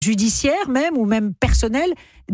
judiciaire même, ou même personnel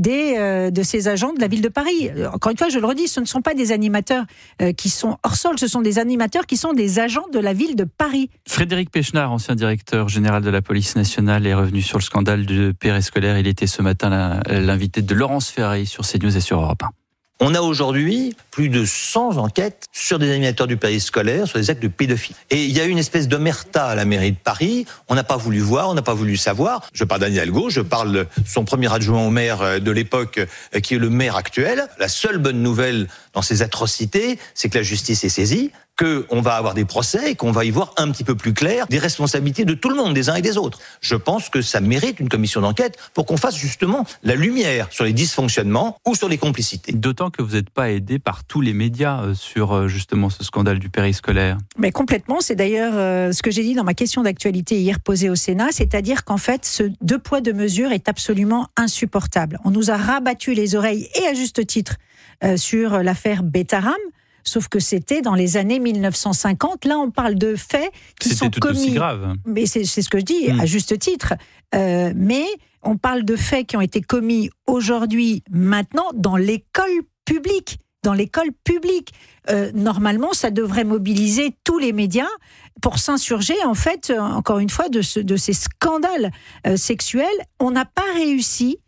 de ces agents de la ville de Paris. Encore une fois, je le redis, ce ne sont pas des animateurs qui sont hors sol, ce sont des animateurs qui sont des agents de la ville de Paris. Frédéric Pechnard, ancien directeur général de la police nationale, est revenu sur le scandale du périscolaire. Il était ce matin l'invité de Laurence Ferrari sur CNews et sur Europe 1. On a aujourd'hui plus de 100 enquêtes sur des animateurs du périscolaire, sur des actes de pédophilie. Et il y a eu une espèce d'omerta à la mairie de Paris. On n'a pas voulu voir, on n'a pas voulu savoir. Je parle d'Anne Hidalgo, je parle de son premier adjoint au maire de l'époque, qui est le maire actuel. La seule bonne nouvelle dans ces atrocités, c'est que la justice est saisie, qu'on va avoir des procès et qu'on va y voir un petit peu plus clair des responsabilités de tout le monde, des uns et des autres. Je pense que ça mérite une commission d'enquête pour qu'on fasse justement la lumière sur les dysfonctionnements ou sur les complicités. D'autant que vous n'êtes pas aidé par tous les médias sur justement ce scandale du périscolaire. Mais complètement, c'est d'ailleurs ce que j'ai dit dans ma question d'actualité hier posée au Sénat, c'est-à-dire qu'en fait, ce 2 poids 2 mesures est absolument insupportable. On nous a rabattu les oreilles, et à juste titre, sur l'affaire Betaram. Sauf que c'était dans les années 1950. Là, on parle de faits qui sont commis. C'était tout aussi grave. Mais c'est ce que je dis, à juste titre. Mais on parle de faits qui ont été commis aujourd'hui, maintenant, dans l'école publique. Dans l'école publique. Normalement, ça devrait mobiliser tous les médias pour s'insurger, en fait, encore une fois, de ces scandales sexuels. On n'a pas réussi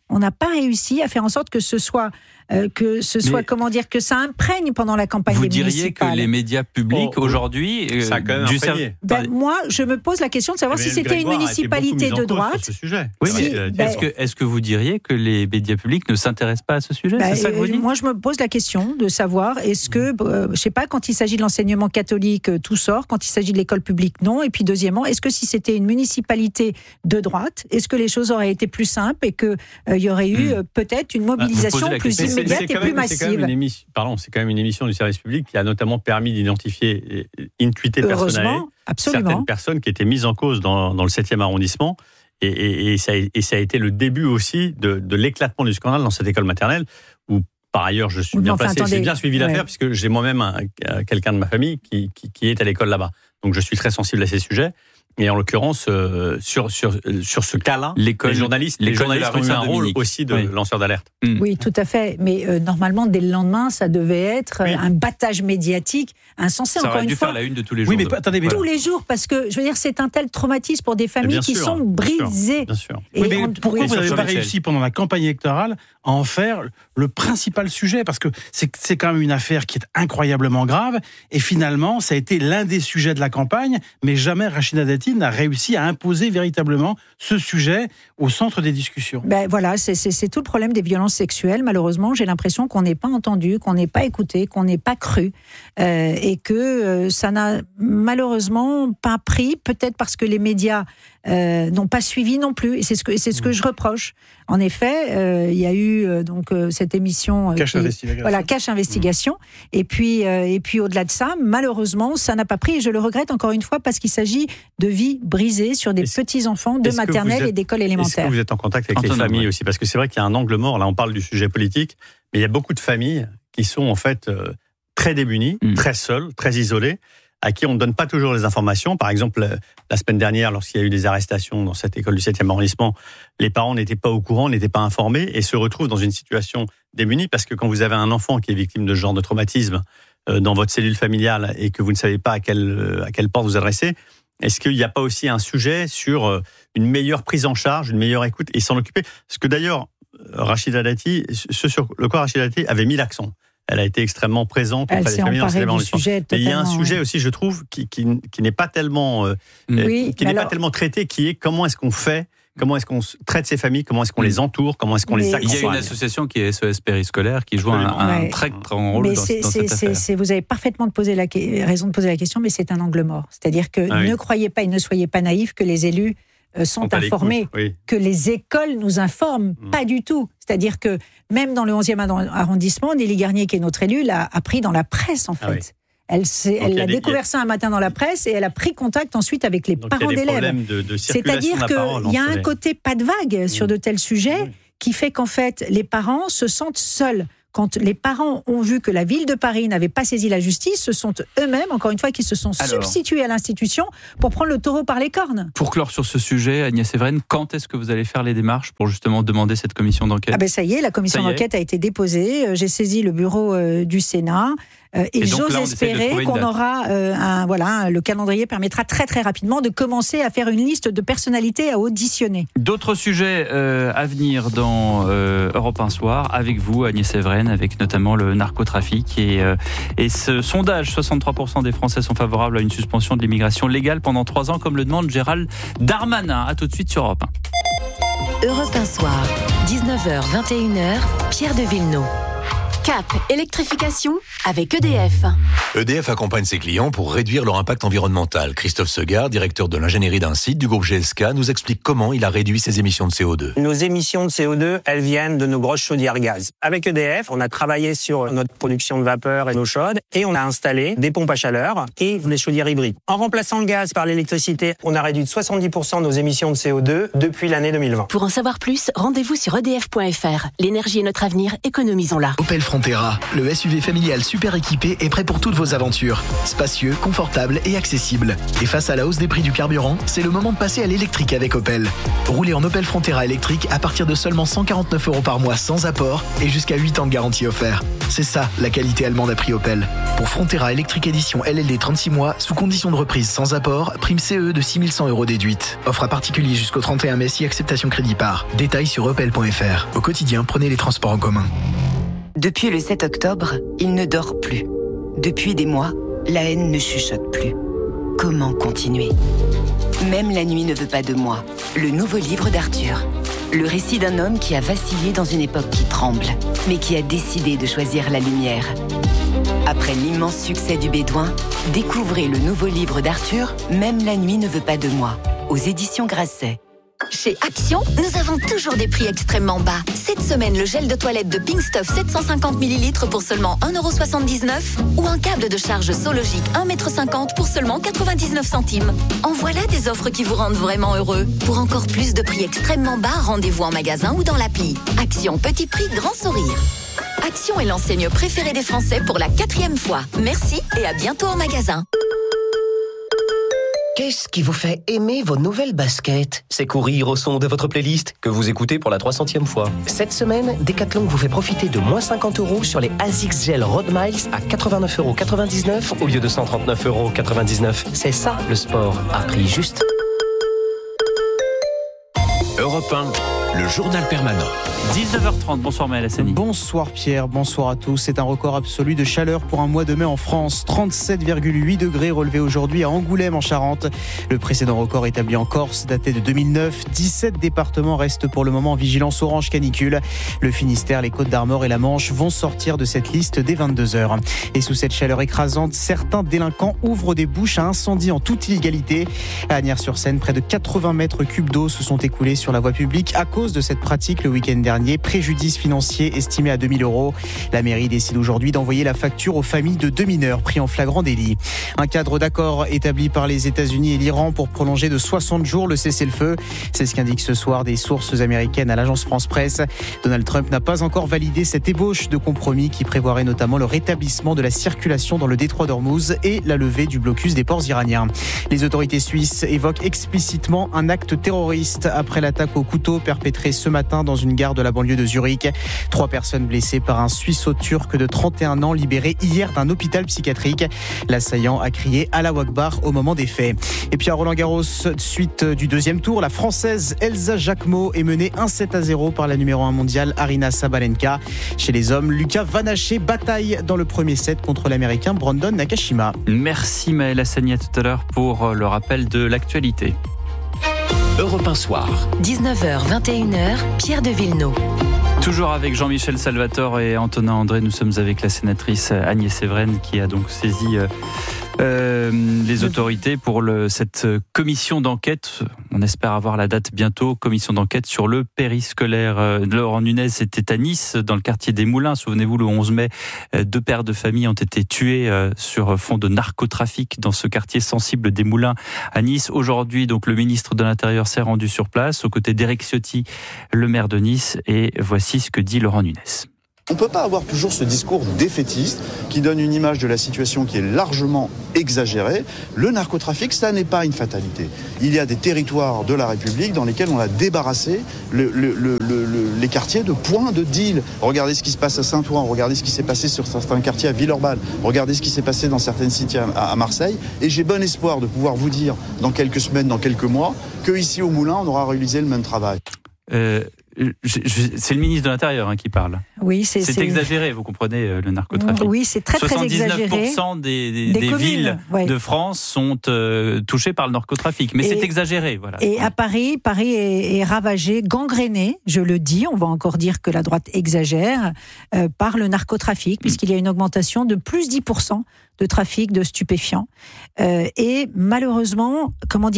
à faire en sorte que ce soit comment dire, que ça imprègne pendant la campagne municipale. Vous diriez que les médias publics aujourd'hui, ça a quand même imprégné. Moi, je me pose la question de savoir si c'était une municipalité de droite. Sur ce sujet. Oui, est-ce que vous diriez que les médias publics ne s'intéressent pas à ce sujet? C'est ça que vous dites? Moi, je me pose la question de savoir, est-ce que, je sais pas, quand il s'agit de l'enseignement catholique, tout sort, quand il s'agit de l'école publique, non. Et puis deuxièmement, est-ce que si c'était une municipalité de droite, est-ce que les choses auraient été plus simples et que il y aurait eu peut-être une mobilisation plus immédiate et plus massive? C'est quand même une émission du service public qui a notamment permis d'identifier Intuité Personae, certaines personnes qui étaient mises en cause dans le 7e arrondissement. Et ça a été le début aussi de l'éclatement du scandale dans cette école maternelle où, par ailleurs, je suis bien placé. J'ai bien suivi l'affaire puisque j'ai moi-même quelqu'un de ma famille qui est à l'école là-bas. Donc je suis très sensible à ces sujets. Et en l'occurrence, sur ce cas-là, les journalistes ont eu un rôle aussi de lanceur d'alerte. Oui, tout à fait. Mais normalement, dès le lendemain, ça devait être un battage médiatique insensé. Ça encore aurait dû faire la une de tous les jours. Oui, mais attendez, tous les jours, parce que je veux dire, c'est un tel traumatisme pour des familles qui sont brisées. Bien sûr. Oui, mais pourquoi vous n'avez pas réussi pendant la campagne électorale à en faire le principal sujet? Parce que c'est quand même une affaire qui est incroyablement grave. Et finalement, ça a été l'un des sujets de la campagne, mais jamais Rachida Dati n'a réussi à imposer véritablement ce sujet au centre des discussions. Voilà, c'est tout le problème des violences sexuelles. Malheureusement, j'ai l'impression qu'on n'est pas entendu, qu'on n'est pas écouté, qu'on n'est pas cru, et que ça n'a malheureusement pas pris, peut-être parce que les médias n'ont pas suivi non plus. Et c'est ce que je reproche. En effet, il y a eu cette émission Cache Investigation. Voilà, Cache Investigation. Et puis au-delà de ça, malheureusement, ça n'a pas pris. Et je le regrette encore une fois parce qu'il s'agit de vies brisées sur des petits enfants de maternelle et d'école élémentaire. Est-ce que vous êtes en contact avec les familles aussi? Parce que c'est vrai qu'il y a un angle mort. Là, on parle du sujet politique, mais il y a beaucoup de familles qui sont en fait très démunies, très seules, très isolées, à qui on ne donne pas toujours les informations. Par exemple, la semaine dernière, lorsqu'il y a eu des arrestations dans cette école du 7e arrondissement, les parents n'étaient pas au courant, n'étaient pas informés et se retrouvent dans une situation démunie parce que quand vous avez un enfant qui est victime de ce genre de traumatisme dans votre cellule familiale et que vous ne savez pas à quelle porte vous adresser, est-ce qu'il n'y a pas aussi un sujet sur une meilleure prise en charge, une meilleure écoute et s'en occuper? Parce que d'ailleurs, Rachida Dati, ce sur le quoi Rachida Dati avait mis l'accent. Elle a été extrêmement présente auprès des familles dans cette sujet. Mais il y a un sujet aussi, je trouve, qui n'est pas tellement, pas tellement traité, qui est comment est-ce qu'on fait, comment est-ce qu'on traite ces familles, comment est-ce qu'on les entoure, comment est-ce qu'on les accompagne. Il y a une association qui est SOS Périscolaire qui joue un très grand rôle dans cette affaire. Vous avez parfaitement raison de poser la question, mais c'est un angle mort. C'est-à-dire que ne croyez pas et ne soyez pas naïfs que les élus sont informés, que les écoles nous informent, pas du tout. C'est-à-dire que même dans le 11e arrondissement, Nelly Garnier, qui est notre élue, l'a appris dans la presse, en fait. Elle a découvert ça un matin dans la presse et elle a pris contact ensuite avec les parents d'élèves. C'est-à-dire qu'il y a un côté pas de vague sur de tels sujets qui fait qu'en fait, les parents se sentent seuls. quand les parents ont vu que la ville de Paris n'avait pas saisi la justice, ce sont eux-mêmes, encore une fois, qui se sont substitués à l'institution pour prendre le taureau par les cornes. Pour clore sur ce sujet, Agnès Evren, quand est-ce que vous allez faire les démarches pour justement demander cette commission d'enquête ? Ça y est, la commission d'enquête a été déposée. J'ai saisi le bureau du Sénat. Et j'ose espérer qu'on aura le calendrier permettra très très rapidement de commencer à faire une liste de personnalités à auditionner. D'autres sujets à venir dans Europe 1 Soir avec vous, Agnès Evren, avec notamment le narcotrafic et ce sondage, 63% des Français sont favorables à une suspension de l'immigration légale pendant 3 ans, comme le demande Gérald Darmanin. À tout de suite sur Europe 1. Europe 1 Soir, 19h, 21h, Pierre de Villeneuve. Cap, électrification avec EDF. EDF accompagne ses clients pour réduire leur impact environnemental. Christophe Segard, directeur de l'ingénierie d'un site du groupe GSK, nous explique comment il a réduit ses émissions de CO2. Nos émissions de CO2, elles viennent de nos grosses chaudières gaz. Avec EDF, on a travaillé sur notre production de vapeur et d'eau chaude et on a installé des pompes à chaleur et des chaudières hybrides. En remplaçant le gaz par l'électricité, on a réduit de 70% nos émissions de CO2 depuis l'année 2020. Pour en savoir plus, rendez-vous sur edf.fr. L'énergie est notre avenir, économisons-la. Opel Frontera, le SUV familial super équipé est prêt pour toutes vos aventures. Spacieux, confortable et accessible. Et face à la hausse des prix du carburant, c'est le moment de passer à l'électrique avec Opel. Roulez en Opel Frontera électrique à partir de seulement 149 € par mois sans apport et jusqu'à 8 ans de garantie offert. C'est ça, la qualité allemande à prix Opel. Pour Frontera électrique édition LLD 36 mois, sous condition de reprise sans apport, prime CE de 6100 € déduite. Offre à particulier jusqu'au 31 mai si acceptation crédit par. Détails sur opel.fr. Au quotidien, prenez les transports en commun. Depuis le 7 octobre, il ne dort plus. Depuis des mois, la haine ne chuchote plus. Comment continuer ? Même la nuit ne veut pas de moi. Le nouveau livre d'Arthur. Le récit d'un homme qui a vacillé dans une époque qui tremble, mais qui a décidé de choisir la lumière. Après l'immense succès du Bédouin, découvrez le nouveau livre d'Arthur, Même la nuit ne veut pas de moi, aux éditions Grasset. Chez Action, nous avons toujours des prix extrêmement bas. Cette semaine, le gel de toilette de Pink Stuff 750 ml pour seulement 1,79 € ou un câble de charge Sologic 1,50 m pour seulement 99 centimes. En voilà des offres qui vous rendent vraiment heureux. Pour encore plus de prix extrêmement bas, rendez-vous en magasin ou dans l'appli. Action, petit prix, grand sourire. Action est l'enseigne préférée des Français pour la 4e fois. Merci et à bientôt en magasin. Qu'est-ce qui vous fait aimer vos nouvelles baskets ? C'est courir au son de votre playlist que vous écoutez pour la 300e fois. Cette semaine, Decathlon vous fait profiter de moins 50 € sur les ASICS Gel Road Miles à 89,99 € au lieu de 139,99 €. C'est ça le sport, à prix juste. Europe 1, le journal permanent. 19h30, bonsoir Maël Hassani. Bonsoir Pierre, bonsoir à tous. C'est un record absolu de chaleur pour un mois de mai en France. 37,8 degrés relevés aujourd'hui à Angoulême en Charente. Le précédent record établi en Corse datait de 2009. 17 départements restent pour le moment en vigilance orange canicule. Le Finistère, les Côtes-d'Armor et la Manche vont sortir de cette liste dès 22h. Et sous cette chaleur écrasante, certains délinquants ouvrent des bouches à incendie en toute illégalité. À Agnières-sur-Seine, près de 80 mètres cubes d'eau se sont écoulés sur la voie publique à cause de cette pratique le week-end dernier. Préjudice financier estimé à 2 000 €. La mairie décide aujourd'hui d'envoyer la facture aux familles de 2 mineurs pris en flagrant délit. Un cadre d'accord établi par les États-Unis et l'Iran pour prolonger de 60 jours le cessez-le-feu. C'est ce qu'indiquent ce soir des sources américaines à l'agence France-Presse. Donald Trump n'a pas encore validé cette ébauche de compromis qui prévoirait notamment le rétablissement de la circulation dans le détroit d'Ormuz et la levée du blocus des ports iraniens. Les autorités suisses évoquent explicitement un acte terroriste après l'attaque au couteau perpétrée ce matin dans une gare de la banlieue de Zurich. 3 personnes blessées par un Suisseau-Turc de 31 ans libéré hier d'un hôpital psychiatrique. L'assaillant a crié « Allahu Akbar » au moment des faits. Et puis à Roland-Garros, suite du deuxième tour, la Française Elsa Jacquemot est menée 1-7-0 par la numéro 1 mondiale Aryna Sabalenka. Chez les hommes, Lucas Vanaché bataille dans le premier set contre l'Américain Brandon Nakashima. Merci Maël Hassani, à tout à l'heure pour le rappel de l'actualité. Europe 1 Soir. 19h, 21h, Pierre de Villeneuve. Toujours avec Jean-Michel Salvatore et Antonin André, nous sommes avec la sénatrice Agnès Evren qui a donc saisi les autorités pour cette commission d'enquête. On espère avoir la date bientôt. Commission d'enquête sur le périscolaire. Laurent Nunez était à Nice, dans le quartier des Moulins. Souvenez-vous, le 11 mai, 2 pères de famille ont été tués sur fond de narcotrafic dans ce quartier sensible des Moulins à Nice. Aujourd'hui, donc, le ministre de l'Intérieur s'est rendu sur place, aux côtés d'Éric Ciotti, le maire de Nice. Et voici ce que dit Laurent Nunez. On ne peut pas avoir toujours ce discours défaitiste qui donne une image de la situation qui est largement exagérée. Le narcotrafic, ça n'est pas une fatalité. Il y a des territoires de la République dans lesquels on a débarrassé les quartiers de points de deal. Regardez ce qui se passe à Saint-Ouen, regardez ce qui s'est passé sur certains quartiers à Villeurbanne, regardez ce qui s'est passé dans certaines cités à Marseille. Et j'ai bon espoir de pouvoir vous dire dans quelques semaines, dans quelques mois, qu'ici au Moulin, on aura réalisé le même travail. C'est le ministre de l'Intérieur qui parle. Oui, c'est exagéré, vous comprenez, le narcotrafic. Oui, c'est très exagéré. 79% des villes de France sont touchées par le narcotrafic, mais c'est exagéré. Voilà. Et à Paris est ravagé, gangréné, je le dis, on va encore dire que la droite exagère, par le narcotrafic, puisqu'il y a une augmentation de plus 10% de trafic de stupéfiants. Et malheureusement,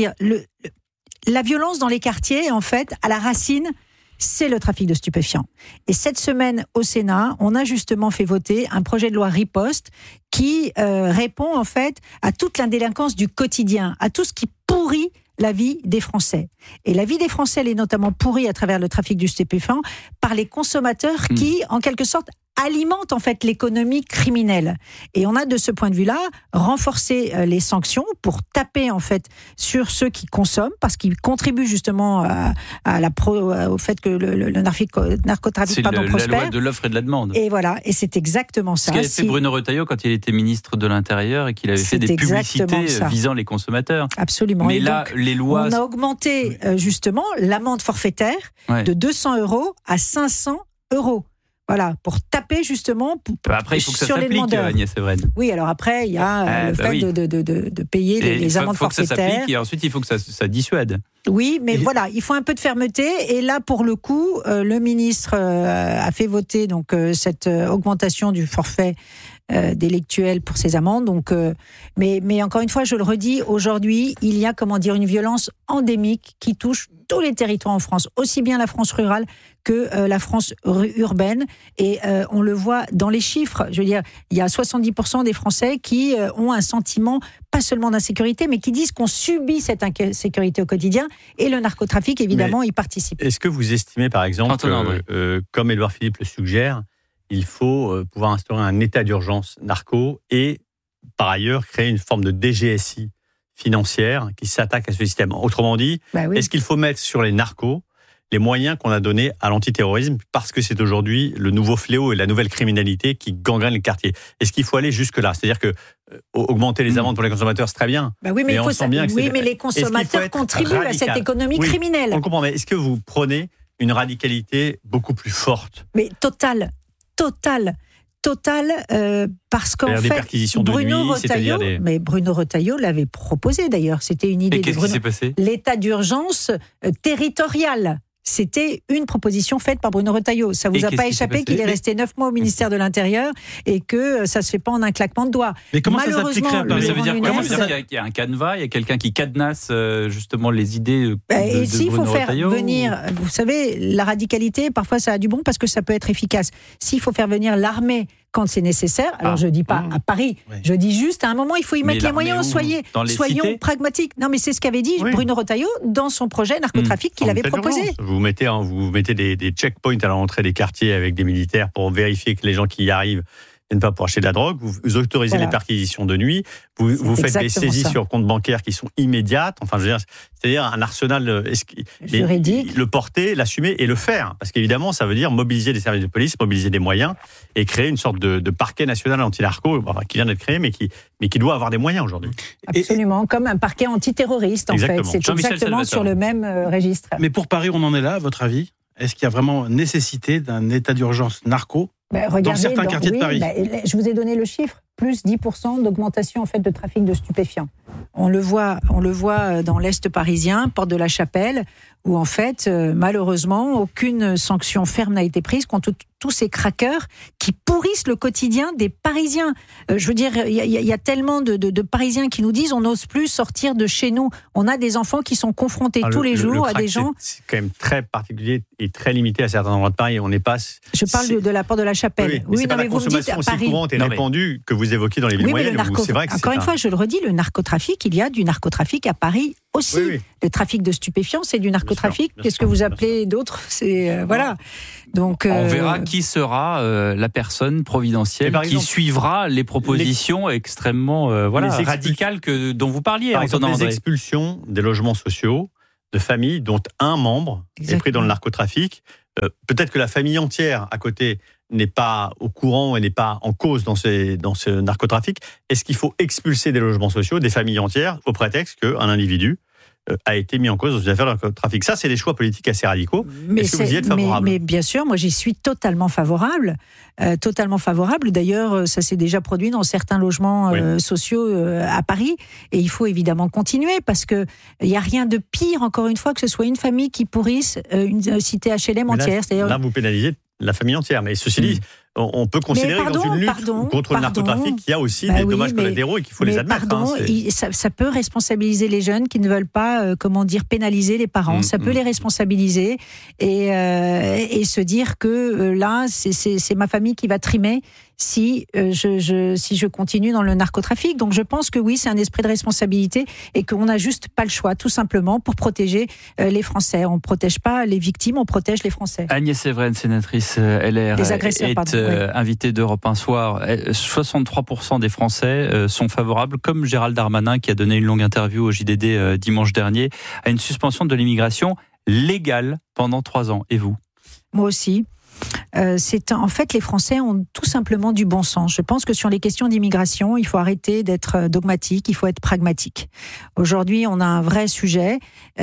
la violence dans les quartiers, en fait, à la racine, c'est le trafic de stupéfiants. Et cette semaine, au Sénat, on a justement fait voter un projet de loi riposte qui répond, en fait, à toute la délinquance du quotidien, à tout ce qui pourrit la vie des Français. Et la vie des Français, elle est notamment pourrie à travers le trafic du stupéfiant par les consommateurs qui, en quelque sorte, alimente en fait l'économie criminelle. Et on a de ce point de vue-là renforcé les sanctions pour taper en fait sur ceux qui consomment, parce qu'ils contribuent justement au fait que le narcotrafic prospère. C'est la loi de l'offre et de la demande. Et voilà, et c'est exactement ça. Ce qu'avait fait Bruno Retailleau quand il était ministre de l'Intérieur et qu'il avait fait des publicités visant les consommateurs. Absolument. Mais et là, donc, les lois... On a augmenté justement l'amende forfaitaire de 200 € à 500 €. Voilà, pour taper justement après, il faut que ça sur les demandeurs. Agnès Evren. Oui, alors après, il y a le fait de payer les amendes forfaitaires. Il faut que ça s'applique et ensuite, il faut que ça dissuade. Oui, mais voilà, il faut un peu de fermeté. Et là, pour le coup, le ministre a fait voter donc cette augmentation du forfait délictuel pour ces amendes. Donc, mais encore une fois, je le redis, aujourd'hui, il y a une violence endémique qui touche tous les territoires en France, aussi bien la France rurale que la France urbaine. Et on le voit dans les chiffres. Je veux dire, il y a 70% des Français qui ont un sentiment, pas seulement d'insécurité, mais qui disent qu'on subit cette insécurité au quotidien. Et le narcotrafic, évidemment, y participe. Est-ce que vous estimez, par exemple, comme Édouard Philippe le suggère, il faut pouvoir instaurer un état d'urgence narco et, par ailleurs, créer une forme de DGSI financière qui s'attaque à ce système. Autrement dit, est-ce qu'il faut mettre sur les narcos les moyens qu'on a donnés à l'antiterrorisme parce que c'est aujourd'hui le nouveau fléau et la nouvelle criminalité qui gangrène les quartiers? Est-ce qu'il faut aller jusque-là? C'est-à-dire que augmenter les amendes pour les consommateurs, c'est très bien. Mais les consommateurs contribuent à cette économie criminelle. On le comprend, mais est-ce que vous prenez une radicalité beaucoup plus forte? Mais totale, parce qu'en fait, Bruno Retailleau l'avait proposé d'ailleurs. C'était une idée de Bruno. Qu'est-ce qui s'est passé? L'état d'urgence territorial. C'était une proposition faite par Bruno Retailleau. Ça vous a pas échappé qu'il est resté 9 mois au ministère de l'Intérieur et que ça se fait pas en un claquement de doigts. Mais comment ça s'appliquerait à Paris? Ça veut dire quoi? Ça veut dire qu'il y a un canevas, il y a quelqu'un qui cadenasse justement les idées de Bruno Retailleau. Et s'il faut faire venir, vous savez, la radicalité, parfois ça a du bon parce que ça peut être efficace. S'il faut faire venir l'armée quand c'est nécessaire, alors je dis pas à Paris, je dis juste à un moment il faut y mettre les moyens, soyons pragmatiques. Non mais c'est ce qu'avait dit Bruno Retailleau dans son projet narcotrafic qu'il avait proposé. Vous mettez des checkpoints à l'entrée des quartiers avec des militaires pour vérifier que les gens qui y arrivent viennent pas pour acheter de la drogue, vous autorisez les perquisitions de nuit, vous faites des saisies sur compte bancaire qui sont immédiates, enfin je veux dire, c'est-à-dire un arsenal juridique, le porter, l'assumer et le faire, parce qu'évidemment ça veut dire mobiliser des services de police, mobiliser des moyens et créer une sorte de parquet national anti-narco qui vient d'être créé mais qui doit avoir des moyens aujourd'hui. Absolument, comme un parquet antiterroriste en fait, c'est exactement sur le même registre. Mais pour Paris, on en est là à votre avis? Est-ce qu'il y a vraiment nécessité d'un état d'urgence narco dans certains quartiers de Paris? Je vous ai donné le chiffre, plus 10% d'augmentation en fait de trafic de stupéfiants. On le voit dans l'Est parisien, porte de la Chapelle, où en fait, malheureusement, aucune sanction ferme n'a été prise contre tous ces craqueurs qui pourrissent le quotidien des Parisiens. Je veux dire, il y a tellement de Parisiens qui nous disent on n'ose plus sortir de chez nous. On a des enfants qui sont confrontés tous les jours à des gens. C'est quand même très particulier et très limité à certains endroits de Paris. On n'est pas. Je parle de la porte de la Chapelle. Oui, mais c'est pas la consommation aussi courante et répandue que vous vous évoquiez dans les villes moyennes. C'est vrai que encore une fois, je le redis, le narcotrafic, il y a du narcotrafic à Paris aussi. Oui. Le trafic de stupéfiants, c'est du narcotrafic. Qu'est-ce que vous appelez d'autres ? C'est voilà. Donc on verra qui sera la personne providentielle qui suivra les propositions extrêmement radicales dont vous parliez. Par exemple, les expulsions des logements sociaux de familles dont un membre est pris dans le narcotrafic. Peut-être que la famille entière à côté n'est pas au courant et n'est pas en cause dans ce narcotrafic. Est-ce qu'il faut expulser des logements sociaux, des familles entières, au prétexte qu'un individu a été mis en cause dans une affaire de narcotrafic ? Ça, c'est des choix politiques assez radicaux. Est-ce que vous y êtes favorable ? Mais bien sûr, moi j'y suis totalement favorable. D'ailleurs, ça s'est déjà produit dans certains logements sociaux à Paris. Et il faut évidemment continuer parce qu'il n'y a rien de pire, encore une fois, que ce soit une famille qui pourrisse une cité HLM entière. Là, vous pénalisez la famille entière. Mais ceci dit, on peut considérer que dans une lutte contre le narcotrafic, il y a aussi des dommages collatéraux et qu'il faut les admettre. Ça peut responsabiliser les jeunes qui ne veulent pas, pénaliser les parents. Ça peut les responsabiliser et se dire que là, c'est ma famille qui va trimer si je continue dans le narcotrafic. Donc je pense que oui, c'est un esprit de responsabilité et qu'on n'a juste pas le choix, tout simplement, pour protéger les Français. On ne protège pas les victimes, on protège les Français. Agnès Séveraine, sénatrice LR, invitée d'Europe 1 Soir. 63% des Français sont favorables, comme Gérald Darmanin, qui a donné une longue interview au JDD dimanche dernier, à une suspension de l'immigration légale pendant 3 ans. Et vous ? Moi aussi. En fait, les Français ont tout simplement du bon sens. Je pense que sur les questions d'immigration, il faut arrêter d'être dogmatique, il faut être pragmatique. Aujourd'hui, on a un vrai sujet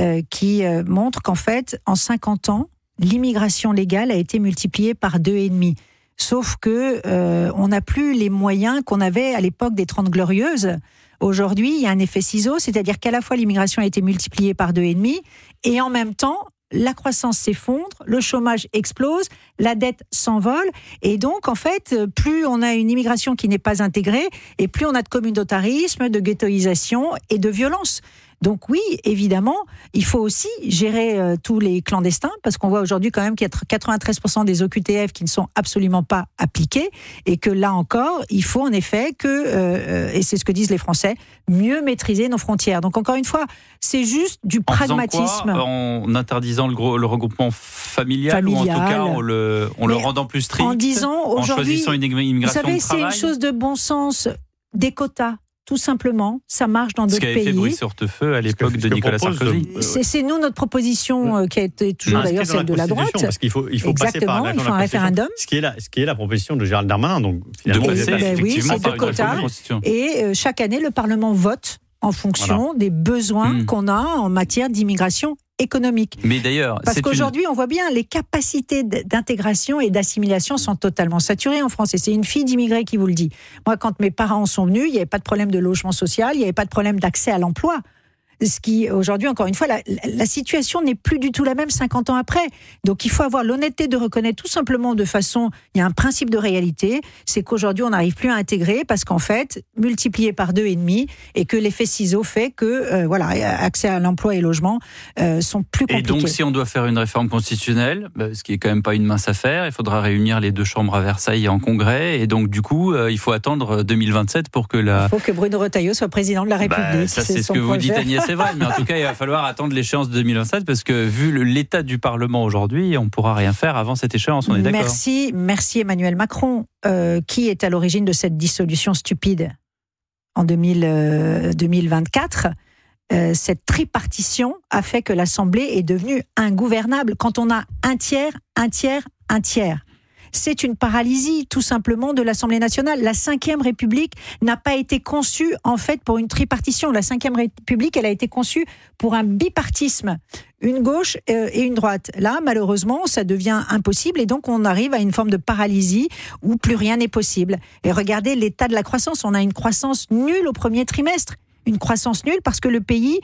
qui montre qu'en fait, en 50 ans, l'immigration légale a été multipliée par 2,5. Sauf que on n'a plus les moyens qu'on avait à l'époque des 30 Glorieuses. Aujourd'hui, il y a un effet ciseau, c'est-à-dire qu'à la fois l'immigration a été multipliée par 2,5 et en même temps, la croissance s'effondre, le chômage explose, la dette s'envole et donc en fait, plus on a une immigration qui n'est pas intégrée et plus on a de communautarisme, de ghettoisation et de violence. Donc oui, évidemment, il faut aussi gérer tous les clandestins parce qu'on voit aujourd'hui quand même qu'il y a 93% des OQTF qui ne sont absolument pas appliqués et que là encore, il faut en effet que, et c'est ce que disent les Français, mieux maîtriser nos frontières. Donc encore une fois, c'est juste du pragmatisme. En interdisant le regroupement familial ou en tout cas en le rendant plus strict, en disant aujourd'hui, choisissant une immigration vous savez, de travail. C'est une chose de bon sens, des quotas. Tout simplement, ça marche dans d'autres pays. Ce qui avait fait bruit sur feu à l'époque de Nicolas Sarkozy. C'est nous, notre proposition, qui a été toujours d'ailleurs celle de la droite. Parce qu'il faut passer par il faut un référendum. Ce qui est la proposition de Gérald Darmanin. Donc, finalement, oui, c'est de quotas. Et chaque année, le Parlement vote en fonction des besoins qu'on a en matière d'immigration économique. Mais d'ailleurs, parce qu'aujourd'hui, on voit bien les capacités d'intégration et d'assimilation sont totalement saturées en France. Et c'est une fille d'immigré qui vous le dit. Moi, quand mes parents sont venus, il n'y avait pas de problème de logement social, il n'y avait pas de problème d'accès à l'emploi. Ce qui, aujourd'hui, encore une fois, la situation n'est plus du tout la même 50 ans après. Donc, il faut avoir l'honnêteté de reconnaître tout simplement de façon... Il y a un principe de réalité, c'est qu'aujourd'hui, on n'arrive plus à intégrer parce qu'en fait, multiplié par 2,5 et que l'effet ciseau fait que, accès à l'emploi et logement sont plus compliqués. Et donc, si on doit faire une réforme constitutionnelle, ce qui est quand même pas une mince affaire, il faudra réunir les 2 chambres à Versailles en congrès. Et donc, du coup, il faut attendre 2027 pour que Il faut que Bruno Retailleau soit président de la République. Ça, c'est ce que vous dites, Agnès. C'est vrai, mais en tout cas, il va falloir attendre l'échéance de 2027 parce que vu l'état du Parlement aujourd'hui, on ne pourra rien faire avant cette échéance, on est d'accord ? Merci Emmanuel Macron, qui est à l'origine de cette dissolution stupide en 2024. Cette tripartition a fait que l'Assemblée est devenue ingouvernable quand on a un tiers. C'est une paralysie, tout simplement, de l'Assemblée nationale. La Ve République n'a pas été conçue, en fait, pour une tripartition. La Ve République, elle a été conçue pour un bipartisme, une gauche et une droite. Là, malheureusement, ça devient impossible et donc on arrive à une forme de paralysie où plus rien n'est possible. Et regardez l'état de la croissance. On a une croissance nulle au premier trimestre. une croissance nulle parce que le pays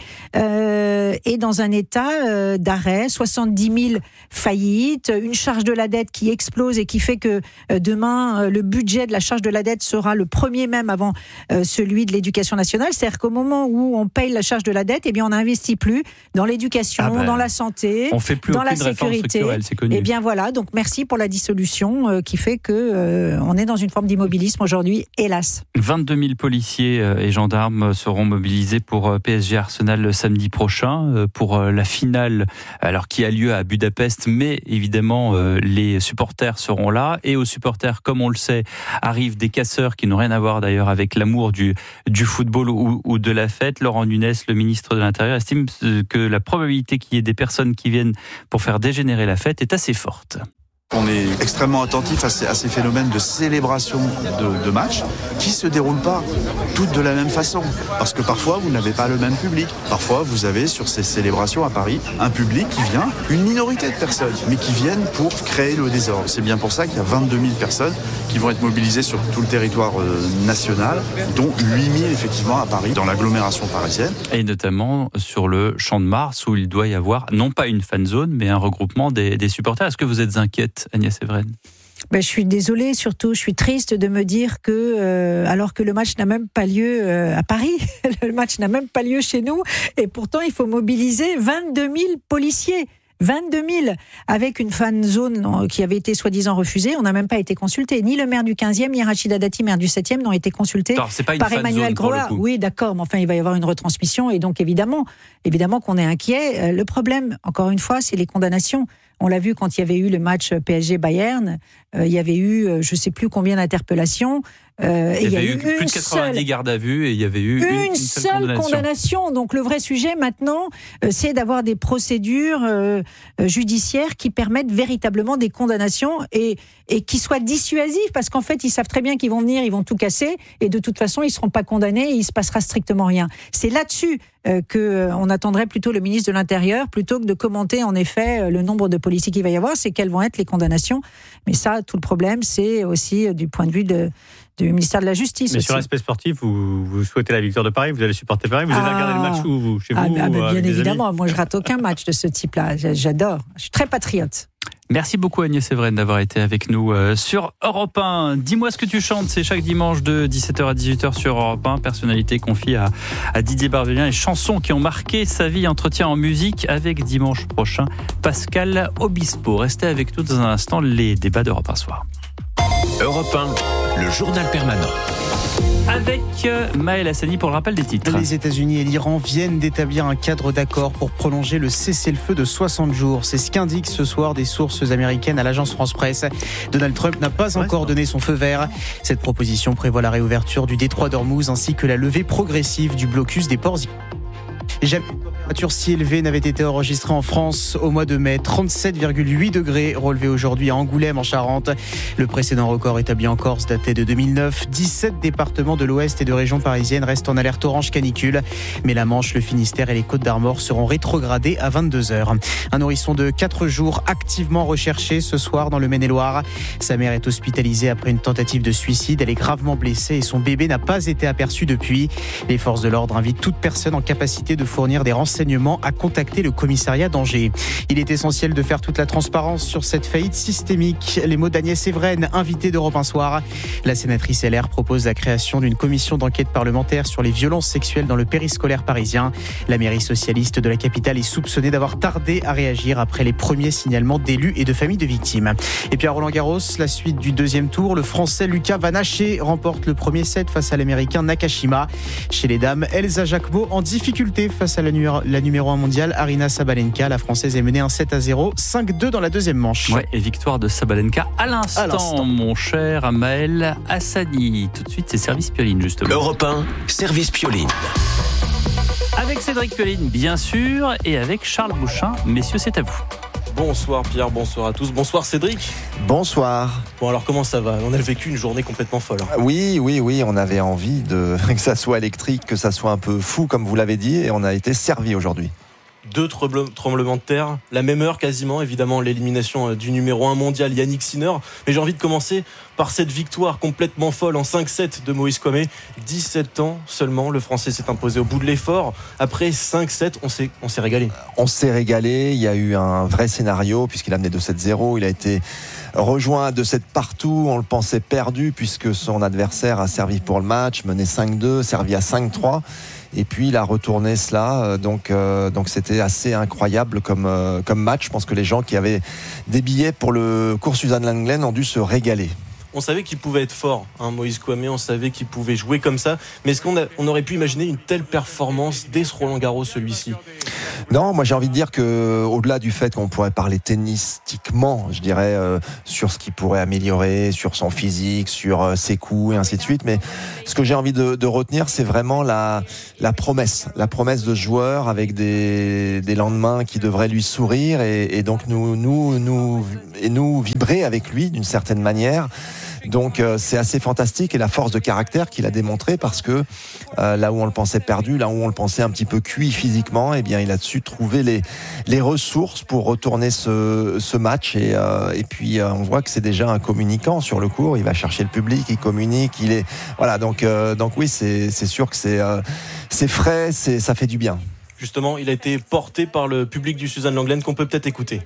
est dans un état d'arrêt, 70 000 faillites, une charge de la dette qui explose et qui fait que demain, le budget de la charge de la dette sera le premier même avant celui de l'éducation nationale. C'est-à-dire qu'au moment où on paye la charge de la dette, eh bien, on n'investit plus dans l'éducation, dans la santé, on fait plus dans la sécurité. C'est connu. Eh bien voilà, donc merci pour la dissolution qui fait que on est dans une forme d'immobilisme aujourd'hui, hélas. 22 000 policiers et gendarmes seront mobilisés pour PSG Arsenal samedi prochain pour la finale, alors qui a lieu à Budapest, mais évidemment les supporters seront là, et aux supporters, comme on le sait, arrivent des casseurs qui n'ont rien à voir d'ailleurs avec l'amour du football ou de la fête. Laurent Nunez, le ministre de l'Intérieur, estime que la probabilité qu'il y ait des personnes qui viennent pour faire dégénérer la fête est assez forte. On est extrêmement attentif à ces phénomènes de célébration de matchs qui ne se déroulent pas toutes de la même façon. Parce que parfois, vous n'avez pas le même public. Parfois, vous avez sur ces célébrations à Paris un public qui vient, une minorité de personnes, mais qui viennent pour créer le désordre. C'est bien pour ça qu'il y a 22 000 personnes qui vont être mobilisées sur tout le territoire national, dont 8 000 effectivement à Paris, dans l'agglomération parisienne. Et notamment sur le Champ de Mars, où il doit y avoir non pas une fan zone, mais un regroupement des supporters. Est-ce que vous êtes inquiète, Agnès Evren? Je suis désolée, surtout, je suis triste de me dire que, alors que le match n'a même pas lieu à Paris, le match n'a même pas lieu chez nous, et pourtant il faut mobiliser 22 000 policiers. 22 000, avec une fan zone qui avait été soi-disant refusée. On n'a même pas été consulté. Ni le maire du 15e, ni Rachida Dati, maire du 7e, n'ont été consultés par Emmanuel Groa. Oui, d'accord, mais enfin, il va y avoir une retransmission, et donc évidemment qu'on est inquiet. Le problème, encore une fois, c'est les condamnations. On l'a vu quand il y avait eu le match PSG-Bayern, il y avait eu je ne sais plus combien d'interpellations. Il y a eu plus de 90 gardes à vue et il y avait eu une seule condamnation. Donc le vrai sujet maintenant, c'est d'avoir des procédures judiciaires qui permettent véritablement des condamnations et qui soient dissuasives, parce qu'en fait ils savent très bien qu'ils vont venir, ils vont tout casser, et de toute façon ils ne seront pas condamnés et il ne se passera strictement rien. C'est là-dessus qu'on attendrait plutôt le ministre de l'Intérieur, plutôt que de commenter en effet le nombre de policiers qu'il va y avoir, c'est quelles vont être les condamnations. Mais ça, tout le problème, c'est aussi du point de vue du ministère de la Justice. Mais aussi. sur l'aspect sportif, vous souhaitez la victoire de Paris, vous allez supporter Paris, vous allez regarder le match chez vous bien évidemment, moi je rate aucun match de ce type-là, j'adore, je suis très patriote. Merci beaucoup Agnès Evren d'avoir été avec nous sur Europe 1. Dis-moi ce que tu chantes, c'est chaque dimanche de 17h à 18h sur Europe 1. Personnalité confiée à Didier Barbelivien et chansons qui ont marqué sa vie. Entretien en musique avec dimanche prochain Pascal Obispo. Restez avec nous dans un instant, les débats d'Europe 1 soir. Europe 1, le journal permanent. Avec Maël Hassani pour le rappel des titres. Les États-Unis et l'Iran viennent d'établir un cadre d'accord pour prolonger le cessez-le-feu de 60 jours. C'est ce qu'indiquent ce soir des sources américaines à l'agence France-Presse. Donald Trump n'a pas encore donné son feu vert. Cette proposition prévoit la réouverture du détroit d'Ormuz ainsi que la levée progressive du blocus des ports. Jamais une température si élevée n'avait été enregistrée en France au mois de mai. 37,8 degrés relevés aujourd'hui à Angoulême en Charente. Le précédent record établi en Corse datait de 2009. 17 départements de l'Ouest et de régions parisiennes restent en alerte orange canicule. Mais la Manche, le Finistère et les Côtes d'Armor seront rétrogradés à 22h. Un nourrisson de 4 jours activement recherché ce soir dans le Maine-et-Loire. Sa mère est hospitalisée après une tentative de suicide. Elle est gravement blessée et son bébé n'a pas été aperçu depuis. Les forces de l'ordre invitent toute personne en capacité de fournir des renseignements à contacter le commissariat d'Angers. Il est essentiel de faire toute la transparence sur cette faillite systémique. Les mots d'Agnès Evren, invitée d'Europe 1 soir. La sénatrice LR propose la création d'une commission d'enquête parlementaire sur les violences sexuelles dans le périscolaire parisien. La mairie socialiste de la capitale est soupçonnée d'avoir tardé à réagir après les premiers signalements d'élus et de familles de victimes. Et puis à Roland-Garros, la suite du deuxième tour, le Français Lucas Van Haché remporte le premier set face à l'Américain Nakashima. Chez les dames, Elsa Jacquemot en difficulté face à la numéro 1 mondiale Aryna Sabalenka. La Française est menée 1-7-0, 5-2 dans la deuxième manche. Ouais, et victoire de Sabalenka à l'instant, mon cher Maël Hassani. Tout de suite, c'est Service Pioline, justement. Europe 1, Service Pioline. Avec Cédric Pioline, bien sûr, et avec Charles Bouchin. Messieurs, c'est à vous. Bonsoir Pierre, bonsoir à tous. Bonsoir Cédric. Bonsoir. Bon alors comment ça va ? On a vécu une journée complètement folle. Oui, on avait envie que ça soit électrique, que ça soit un peu fou comme vous l'avez dit, et on a été servi aujourd'hui. 2 tremblements de terre, la même heure quasiment, évidemment l'élimination du numéro 1 mondial Yannick Sinner. Mais j'ai envie de commencer par cette victoire complètement folle en 5-7 de Moïse Kouamé. 17 ans seulement, le Français s'est imposé au bout de l'effort. Après 5-7, on s'est régalé. On s'est régalé, il y a eu un vrai scénario puisqu'il a mené 2-7-0, il a été rejoint à 2-7 partout, on le pensait perdu puisque son adversaire a servi pour le match, mené 5-2, servi à 5-3. Et puis il a retourné cela, donc c'était assez incroyable comme match. Je pense que les gens qui avaient des billets pour le cours Suzanne Lenglen ont dû se régaler. On savait qu'il pouvait être fort, Moïse Kouamé, on savait qu'il pouvait jouer comme ça. Mais est-ce qu'on aurait pu imaginer une telle performance dès ce Roland-Garros, celui-ci ? Non, moi j'ai envie de dire que au-delà du fait qu'on pourrait parler tennistiquement, je dirais sur ce qu'il pourrait améliorer, sur son physique, sur ses coups et ainsi de suite, mais ce que j'ai envie de retenir, c'est vraiment la promesse de ce joueur avec des lendemains qui devraient lui sourire et donc nous vibrer avec lui d'une certaine manière. Donc c'est assez fantastique et la force de caractère qu'il a démontré parce que là où on le pensait perdu, là où on le pensait un petit peu cuit physiquement, eh bien il a su trouver les ressources pour retourner ce match et puis on voit que c'est déjà un communicant sur le court. Il va chercher le public, il communique, il est voilà donc oui c'est sûr que c'est frais, ça fait du bien. Justement, il a été porté par le public du Suzanne Lenglen qu'on peut peut-être écouter.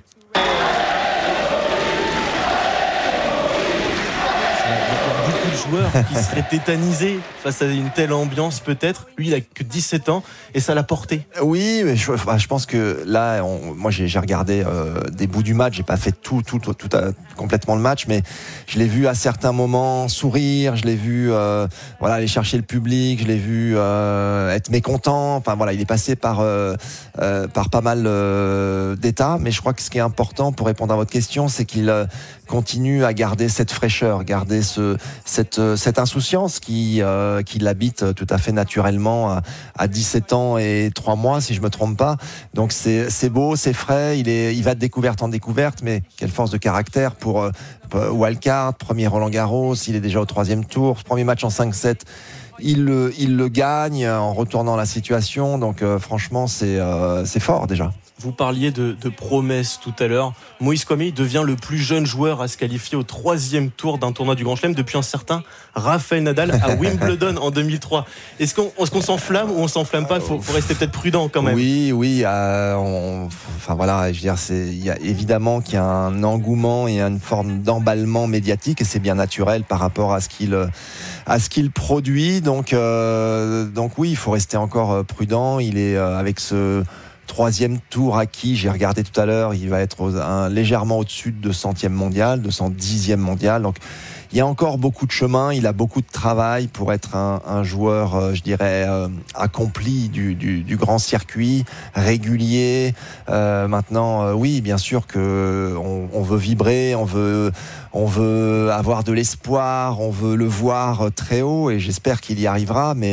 Qui serait tétanisé face à une telle ambiance peut-être. Lui il a que 17 ans et ça l'a porté. Oui, mais je pense que là moi j'ai regardé des bouts du match, j'ai pas fait tout complètement le match, mais je l'ai vu à certains moments sourire, je l'ai vu aller chercher le public, je l'ai vu être mécontent, enfin voilà, il est passé par pas mal d'états, mais je crois que ce qui est important pour répondre à votre question, c'est qu'il continue à garder cette fraîcheur, garder cette insouciance qui l'habite tout à fait naturellement à 17 ans et 3 mois, si je me trompe pas. Donc c'est beau, c'est frais, il va de découverte en découverte, mais quelle force de caractère pour wildcard, premier Roland-Garros, il est déjà au 3e tour, premier match en 5-7. Il le gagne en retournant la situation, donc franchement c'est fort déjà. Vous parliez de promesses tout à l'heure. Moïse Kouamé devient le plus jeune joueur à se qualifier au 3e tour d'un tournoi du Grand Chelem depuis un certain Rafael Nadal à Wimbledon en 2003. Est-ce qu'on s'enflamme ou on s'enflamme pas ? Faut rester peut-être prudent quand même. Oui. Enfin voilà, je veux dire, il y a évidemment qu'il y a un engouement et une forme d'emballement médiatique et c'est bien naturel par rapport à ce qu'il produit. Donc oui, il faut rester encore prudent. Il est avec ce 3e tour acquis, j'ai regardé tout à l'heure, il va être légèrement au-dessus de 200e mondial, 210e mondial. Donc il y a encore beaucoup de chemin, il a beaucoup de travail pour être un joueur, je dirais, accompli du grand circuit, régulier. Maintenant, oui, bien sûr que on veut vibrer, on veut avoir de l'espoir, on veut le voir très haut et j'espère qu'il y arrivera, mais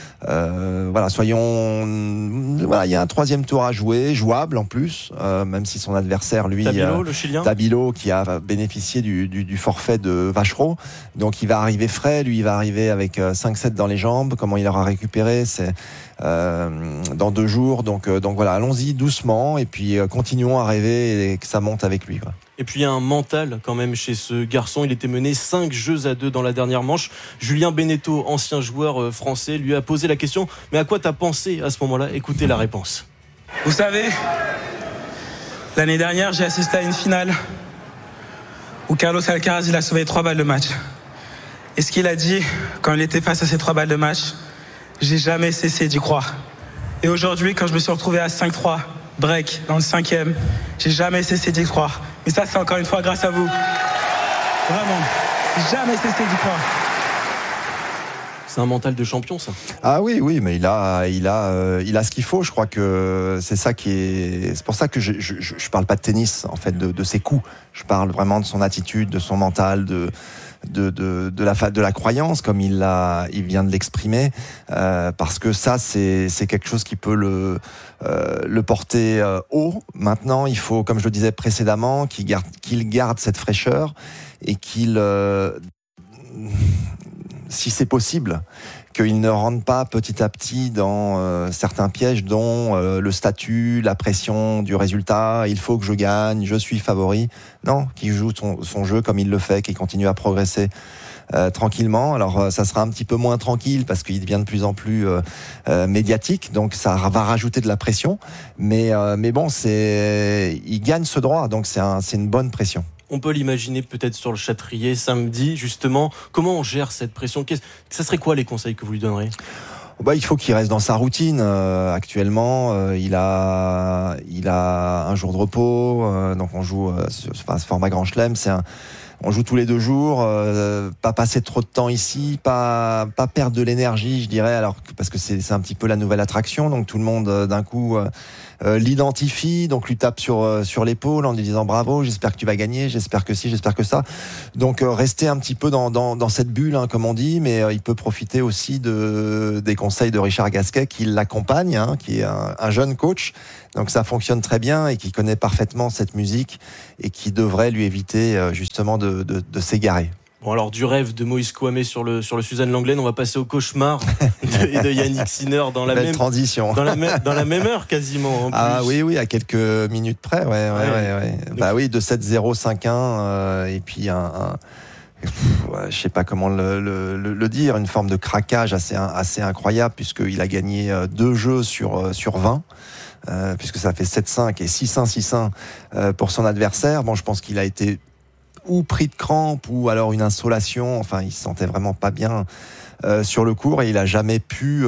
il y a un 3e tour à jouer, jouable en plus, même si son adversaire, lui, Tabilo, le Chilien. Tabilo, qui a bénéficié du forfait de Vachereau. Donc il va arriver frais, lui il va arriver avec 5-7 dans les jambes. Comment il aura récupéré, c'est dans 2 jours. Donc voilà, allons-y doucement et puis continuons à rêver et que ça monte avec lui, quoi. Et puis il y a un mental quand même chez ce garçon. Il était mené 5-2 dans la dernière manche. Julien Beneteau, ancien joueur français, lui a posé la question « Mais à quoi t'as pensé à ce moment-là ?» Écoutez la réponse. Vous savez, l'année dernière, j'ai assisté à une finale où Carlos Alcaraz, il a sauvé 3 balles de match. Et ce qu'il a dit quand il était face à ces 3 balles de match, j'ai jamais cessé d'y croire. Et aujourd'hui, quand je me suis retrouvé à 5-3, break, dans le 5e, j'ai jamais cessé d'y croire. Mais ça, c'est encore une fois grâce à vous. Vraiment, j'ai jamais cessé d'y croire. C'est un mental de champion, ça. Ah oui, mais il a ce qu'il faut. Je crois que c'est ça c'est pour ça que je parle pas de tennis, en fait, de ses coups. Je parle vraiment de son attitude, de son mental, de la croyance, comme il vient de l'exprimer, parce que ça, c'est quelque chose qui peut le porter haut. Maintenant, il faut, comme je le disais précédemment, qu'il garde cette fraîcheur et qu'il si c'est possible, qu'il ne rentre pas petit à petit dans certains pièges, dont le statut, la pression du résultat, il faut que je gagne, je suis favori. Non, qu'il joue son jeu comme il le fait, qu'il continue à progresser tranquillement. Alors ça sera un petit peu moins tranquille parce qu'il devient de plus en plus médiatique, donc ça va rajouter de la pression. Mais bon, il gagne ce droit, donc c'est une bonne pression. On peut l'imaginer peut-être sur le Châtrier samedi, justement. Comment on gère cette pression ? Ça serait quoi les conseils que vous lui donneriez ? Il faut qu'il reste dans sa routine. Actuellement, il a un jour de repos, donc on joue ce format Grand Chelem. On joue tous les 2 jours, pas passer trop de temps ici, pas perdre de l'énergie, je dirais, parce que c'est un petit peu la nouvelle attraction, donc tout le monde d'un coup l'identifie, donc lui tape sur l'épaule en lui disant bravo, j'espère que tu vas gagner, j'espère que si, j'espère que ça. Donc rester un petit peu dans cette bulle, comme on dit, mais il peut profiter aussi des conseils de Richard Gasquet qui l'accompagne, qui est un jeune coach. Donc ça fonctionne très bien et qui connaît parfaitement cette musique et qui devrait lui éviter justement de s'égarer. Bon, alors du rêve de Moïse Kouamé sur le Suzanne Lenglen, on va passer au cauchemar de Yannick Sinner dans la même transition, dans la même heure quasiment. En plus. Ah oui, à quelques minutes près, ouais. Donc, oui, de 7-0, 5-1 et puis je sais pas comment le dire, une forme de craquage assez incroyable puisqu'il a gagné 2 jeux sur 20. Puisque ça fait 7-5 et 6-1 pour son adversaire. Bon, je pense qu'il a été ou pris de crampes ou alors une insolation. Enfin, il se sentait vraiment pas bien sur le court et il a jamais pu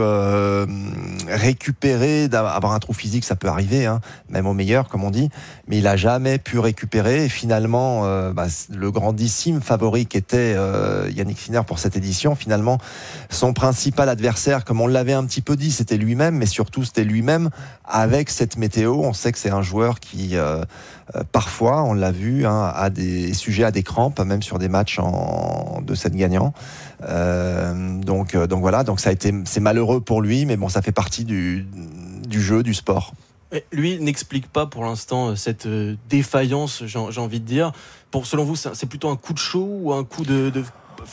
récupérer, avoir un trou physique, ça peut arriver, même au meilleur, comme on dit, mais il a jamais pu récupérer et finalement, le grandissime favori qu'était Yannick Sinner pour cette édition, finalement, son principal adversaire, comme on l'avait un petit peu dit, c'était lui-même, mais surtout c'était lui-même avec cette météo. On sait que c'est un joueur qui parfois, on l'a vu, a des sujets à des crampes, même sur des matchs de 7 gagnants. Donc voilà, c'est malheureux pour lui, mais bon, ça fait partie du jeu, du sport. Et lui n'explique pas pour l'instant cette défaillance, j'ai envie de dire. Selon vous, c'est plutôt un coup de chaud ou un coup de physique ?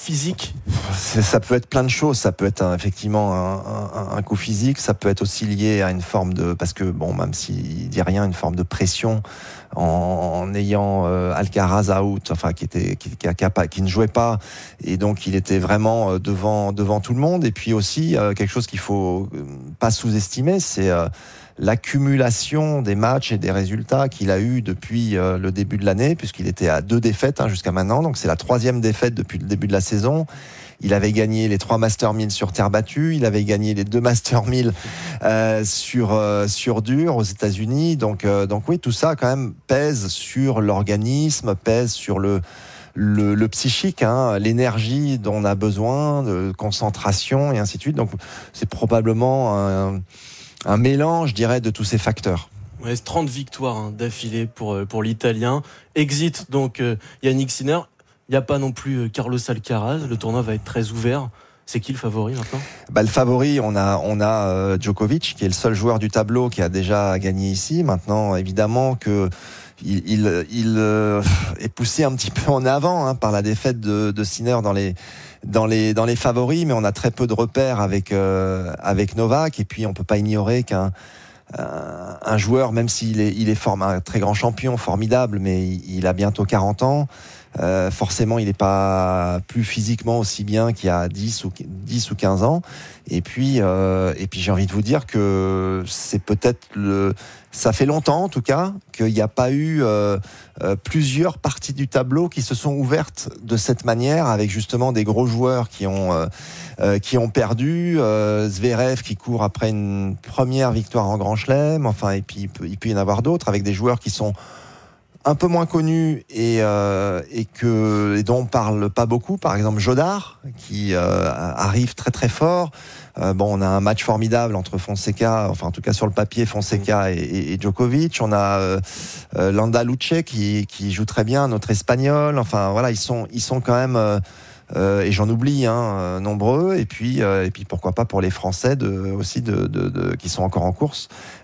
Ça peut être plein de choses. Ça peut être effectivement un coup physique. Ça peut être aussi lié à une forme parce que bon, même s'il dit rien, une forme de pression en ayant Alcaraz out, enfin qui ne jouait pas, et donc il était vraiment devant tout le monde. Et puis aussi quelque chose qu'il faut pas sous-estimer, c'est l'accumulation des matchs et des résultats qu'il a eu depuis le début de l'année, puisqu'il était à 2 défaites jusqu'à maintenant, donc c'est la 3e défaite depuis le début de la saison. Il avait gagné les 3 Master 1000 sur terre battue, il avait gagné les 2 Master 1000 sur dur aux États-Unis, donc oui, tout ça quand même pèse sur l'organisme, pèse sur le psychique, l'énergie dont on a besoin, de concentration et ainsi de suite. Donc c'est probablement un mélange, je dirais, de tous ces facteurs. Ouais, 30 victoires d'affilée pour l'Italien. Exit donc Yannick Sinner. Il n'y a pas non plus Carlos Alcaraz. Le tournoi va être très ouvert. C'est qui le favori maintenant ? Le favori, on a Djokovic, qui est le seul joueur du tableau qui a déjà gagné ici. Maintenant, évidemment que il est poussé un petit peu en avant par la défaite de Sinner dans les favoris, mais on a très peu de repères avec Novak, et puis on peut pas ignorer qu'un joueur, même s'il est un très grand champion, formidable, mais il a bientôt 40 ans. Forcément, il n'est pas plus physiquement aussi bien qu'il y a 10 ou 15 ans. Et puis j'ai envie de vous dire que c'est peut-être ça fait longtemps, en tout cas, qu'il n'y a pas eu plusieurs parties du tableau qui se sont ouvertes de cette manière, avec justement des gros joueurs qui ont perdu. Zverev qui court après une première victoire en Grand Chelem. Enfin, et puis il peut y en avoir d'autres avec des joueurs qui sont un peu moins connus et dont on parle pas beaucoup. Par exemple, Jodar, qui arrive très très fort. On a un match formidable entre Fonseca, enfin en tout cas sur le papier, Fonseca et Djokovic. On a Landa Luce qui joue très bien, notre Espagnol. Enfin voilà, ils sont quand même et j'en oublie nombreux. Et puis pourquoi pas pour les Français aussi qui sont encore en course.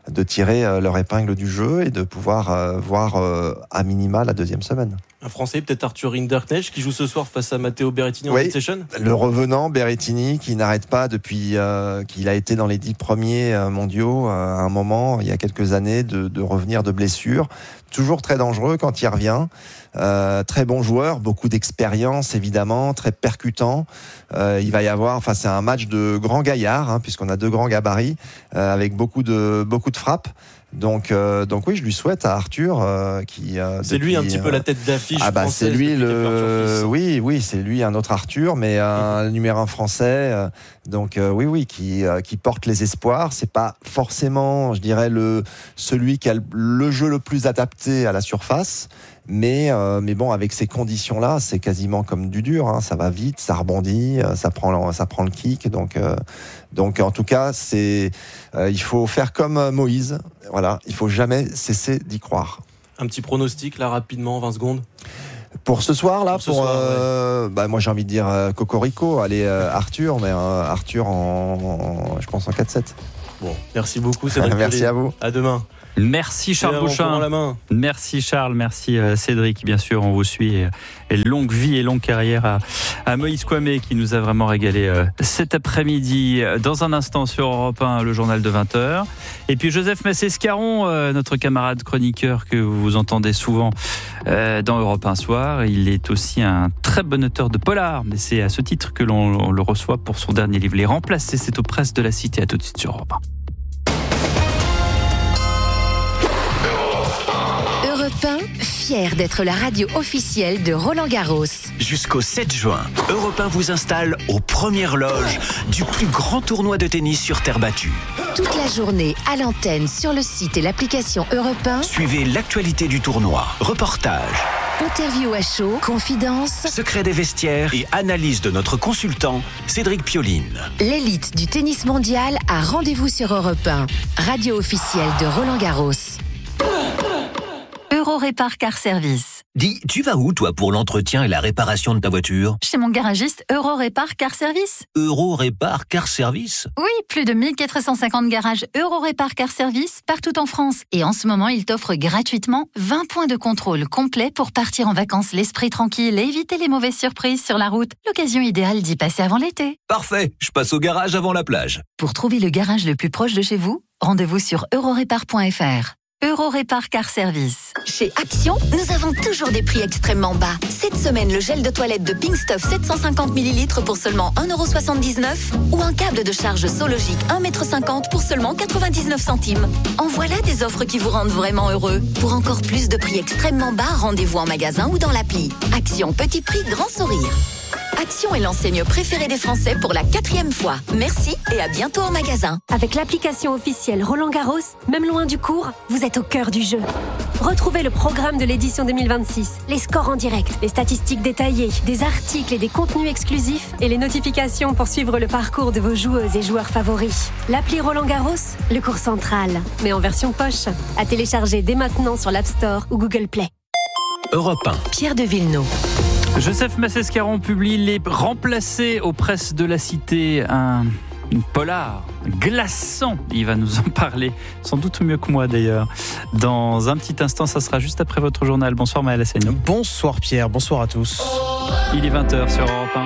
de tirer leur épingle du jeu et de pouvoir voir à minima la deuxième semaine. Un Français, peut-être Arthur Rinderknecht, qui joue ce soir face à Matteo Berrettini en mid-session. Le revenant Berrettini, qui n'arrête pas depuis qu'il a été dans les 10 premiers mondiaux à un moment, il y a quelques années, de revenir de blessure. Toujours très dangereux quand il revient. Très bon joueur, beaucoup d'expérience évidemment, très percutant. Il va y avoir, c'est un match de grands gaillards, puisqu'on a 2 grands gabarits, avec beaucoup de frappes. Donc oui, je lui souhaite à Arthur qui. C'est lui un petit peu la tête d'affiche. C'est lui oui, c'est lui un autre Arthur, mais un numéro 1 français. Qui porte les espoirs. C'est pas forcément, je dirais, celui qui a le jeu le plus adapté à la surface. Mais bon, avec ces conditions-là, c'est quasiment comme du dur. Ça va vite, ça rebondit, ça prend le kick. Donc en tout cas, il faut faire comme Moïse. Voilà, il faut jamais cesser d'y croire. Un petit pronostic là rapidement, 20 secondes. Pour ce soir là, moi j'ai envie de dire Cocorico. Allez Arthur, mais Arthur je pense en 4-7. Bon, merci beaucoup. Cédric. Merci à vous. À demain. Merci Charles Beauchamp. Merci Charles, merci Cédric. Bien sûr, on vous suit. Et longue vie et longue carrière à Moïse Kouamé qui nous a vraiment régalé cet après-midi. Dans un instant sur Europe 1, le journal de 20h. Et puis Joseph Massé-Scaron, notre camarade chroniqueur que vous entendez souvent dans Europe 1 Soir. Il est aussi un très bon auteur de polar. Mais c'est à ce titre que l'on le reçoit pour son dernier livre. Les Remplacés, c'est aux Presses de la Cité. À tout de suite sur Europe 1. Europe 1, fier d'être la radio officielle de Roland-Garros. Jusqu'au 7 juin, Europe 1 vous installe aux premières loges du plus grand tournoi de tennis sur terre battue. Toute la journée à l'antenne, sur le site et l'application Europe 1. Suivez l'actualité du tournoi, reportages, interview à chaud, confidences, secrets des vestiaires et analyse de notre consultant Cédric Pioline. L'élite du tennis mondial a rendez-vous sur Europe 1, radio officielle de Roland-Garros. Eurorépar Car Service. Dis, tu vas où toi pour l'entretien et la réparation de ta voiture ? Chez mon garagiste Eurorépar Car Service. Eurorépar Car Service ? Oui, plus de 1450 garages Eurorépar Car Service partout en France. Et en ce moment, il t'offre gratuitement 20 points de contrôle complets pour partir en vacances l'esprit tranquille et éviter les mauvaises surprises sur la route. L'occasion idéale d'y passer avant l'été. Parfait, je passe au garage avant la plage. Pour trouver le garage le plus proche de chez vous, rendez-vous sur eurorépar.fr. Eurorépar Car Service. Chez Action, nous avons toujours des prix extrêmement bas. Cette semaine, le gel de toilette de Pink Stuff 750 ml pour seulement 1,79 € ou un câble de charge Sologic 1,50 m pour seulement 99 centimes. En voilà des offres qui vous rendent vraiment heureux. Pour encore plus de prix extrêmement bas, rendez-vous en magasin ou dans l'appli. Action, petit prix, grand sourire. Action est l'enseigne préférée des Français pour la 4e fois. Merci et à bientôt en magasin. Avec l'application officielle Roland-Garros, même loin du court, vous êtes au cœur du jeu. Retrouvez le programme de l'édition 2026, les scores en direct, les statistiques détaillées, des articles et des contenus exclusifs et les notifications pour suivre le parcours de vos joueuses et joueurs favoris. L'appli Roland-Garros, le court central, mais en version poche, à télécharger dès maintenant sur l'App Store ou Google Play. Europe 1. Pierre de Villeneuve. Joseph Massé-Scaron publie Les Remplacés aux Presses de la Cité, un polar glaçant. Il va nous en parler, sans doute mieux que moi d'ailleurs. Dans un petit instant, ça sera juste après votre journal. Bonsoir Maël Hassani. Bonsoir Pierre, bonsoir à tous. Il est 20h sur Europe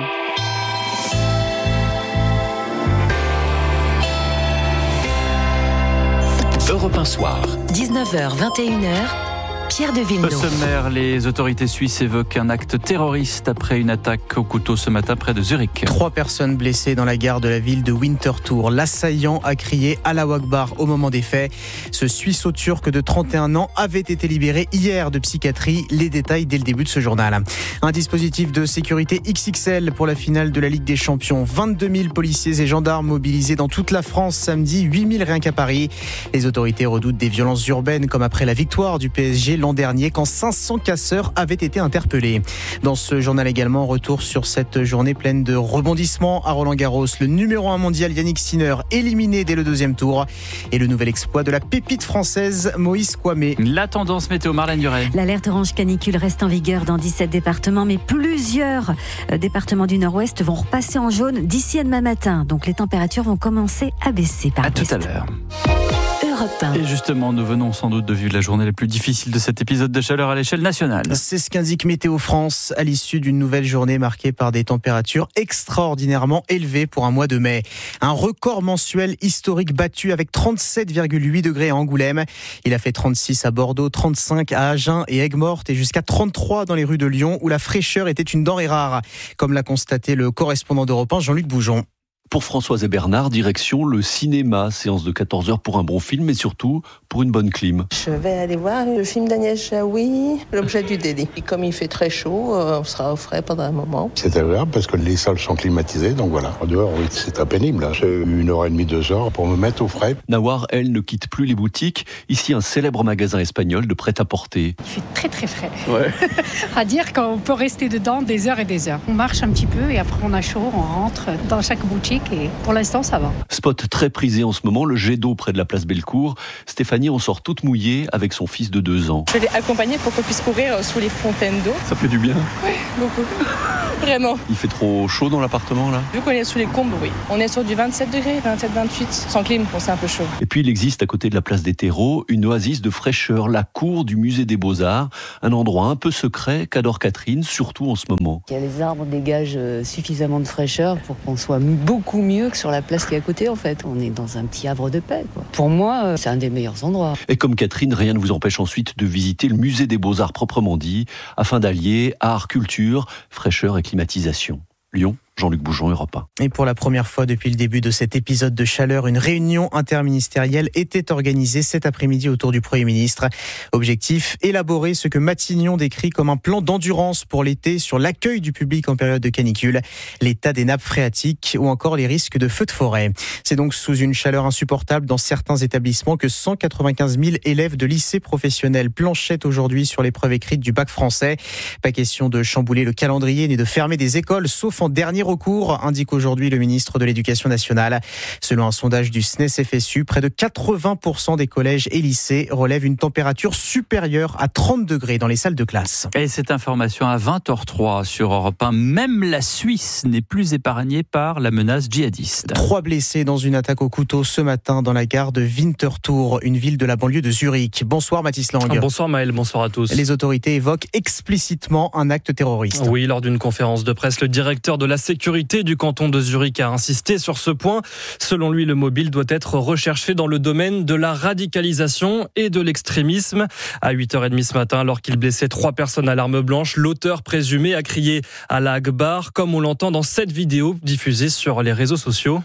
1. Europe 1 Soir. 19h, 21h. Pierre de Villeneuve. Au sommaire, les autorités suisses évoquent un acte terroriste après une attaque au couteau ce matin près de Zurich. 3 personnes blessées dans la gare de la ville de Winterthur. L'assaillant a crié Allahu Akbar au moment des faits. Ce Suisseau-Turc de 31 ans avait été libéré hier de psychiatrie. Les détails dès le début de ce journal. Un dispositif de sécurité XXL pour la finale de la Ligue des Champions. 22 000 policiers et gendarmes mobilisés dans toute la France samedi, 8 000 rien qu'à Paris. Les autorités redoutent des violences urbaines comme après la victoire du PSG l'an dernier quand 500 casseurs avaient été interpellés. Dans ce journal également, retour sur cette journée pleine de rebondissements à Roland-Garros. Le numéro 1 mondial Yannick Sinner éliminé dès le 2e tour et le nouvel exploit de la pépite française Moïse Kouamé. La tendance météo, Marlène Duret. L'alerte orange canicule reste en vigueur dans 17 départements, mais plusieurs départements du nord-ouest vont repasser en jaune d'ici à demain matin. Donc les températures vont commencer à baisser par tout à l'heure. Europe 1. Et justement, nous venons sans doute de vivre la journée la plus difficile de cet épisode de chaleur à l'échelle nationale. C'est ce qu'indique Météo France à l'issue d'une nouvelle journée marquée par des températures extraordinairement élevées pour un mois de mai. Un record mensuel historique battu avec 37,8 degrés à Angoulême. Il a fait 36 à Bordeaux, 35 à Agen et Aigues-Mortes et jusqu'à 33 dans les rues de Lyon où la fraîcheur était une denrée rare, comme l'a constaté le correspondant d'Europe 1, Jean-Luc Boujon. Pour Françoise et Bernard, direction le cinéma, séance de 14h pour un bon film, mais surtout pour une bonne clim. Je vais aller voir le film d'Agnès Jaoui, L'objet du délit. Et comme il fait très chaud, on sera au frais pendant un moment. C'est agréable parce que les salles sont climatisées, donc voilà. Dehors, oui, c'est très pénible. J'ai 1h30, 2h pour me mettre au frais. Nawar, elle, ne quitte plus les boutiques. Ici, un célèbre magasin espagnol de prêt-à-porter. Il fait très très frais. Ouais. À dire qu'on peut rester dedans des heures et des heures. On marche un petit peu et après on a chaud, on rentre dans chaque boutique. Et pour l'instant, ça va. Spot très prisé en ce moment, le jet d'eau près de la place Bellecour. Stéphanie en sort toute mouillée avec son fils de 2 ans. Je l'ai accompagné pour qu'on puisse courir sous les fontaines d'eau. Ça fait du bien. Oui, beaucoup. Vraiment. Il fait trop chaud dans l'appartement là ? Vu qu'on est sous les combes, oui. On est sur du 27 degrés, 27, 28. Sans clim, bon, c'est un peu chaud. Et puis il existe à côté de la place des terreaux une oasis de fraîcheur, la cour du musée des Beaux-Arts. Un endroit un peu secret qu'adore Catherine, surtout en ce moment. Les arbres dégagent suffisamment de fraîcheur pour qu'on soit beaucoup mieux que sur la place qui est à côté en fait. On est dans un petit havre de paix, quoi. Pour moi, c'est un des meilleurs endroits. Et comme Catherine, rien ne vous empêche ensuite de visiter le musée des Beaux-Arts proprement dit, afin d'allier art, culture, fraîcheur et climatisation. Lyon, Jean-Luc Boujon, Europe 1. Et pour la première fois depuis le début de cet épisode de chaleur, une réunion interministérielle était organisée cet après-midi autour du Premier ministre. Objectif, élaborer ce que Matignon décrit comme un plan d'endurance pour l'été sur l'accueil du public en période de canicule, l'état des nappes phréatiques ou encore les risques de feux de forêt. C'est donc sous une chaleur insupportable dans certains établissements que 195 000 élèves de lycées professionnels planchaient aujourd'hui sur l'épreuve écrite du bac français. Pas question de chambouler le calendrier ni de fermer des écoles, sauf en dernier recours, indique aujourd'hui le ministre de l'Éducation nationale. Selon un sondage du SNES-FSU, près de 80% des collèges et lycées relèvent une température supérieure à 30 degrés dans les salles de classe. Et cette information à 20h03 sur Europe 1, même la Suisse n'est plus épargnée par la menace djihadiste. 3 blessés dans une attaque au couteau ce matin dans la gare de Winterthur, une ville de la banlieue de Zurich. Bonsoir Mathis Lang. Bonsoir Maël, bonsoir à tous. Les autorités évoquent explicitement un acte terroriste. Oui, lors d'une conférence de presse, le directeur de la sécurité du canton de Zurich a insisté sur ce point. Selon lui, le mobile doit être recherché dans le domaine de la radicalisation et de l'extrémisme. À 8h30 ce matin, alors qu'il blessait 3 personnes à l'arme blanche, l'auteur présumé a crié « Allah Akbar », comme on l'entend dans cette vidéo diffusée sur les réseaux sociaux.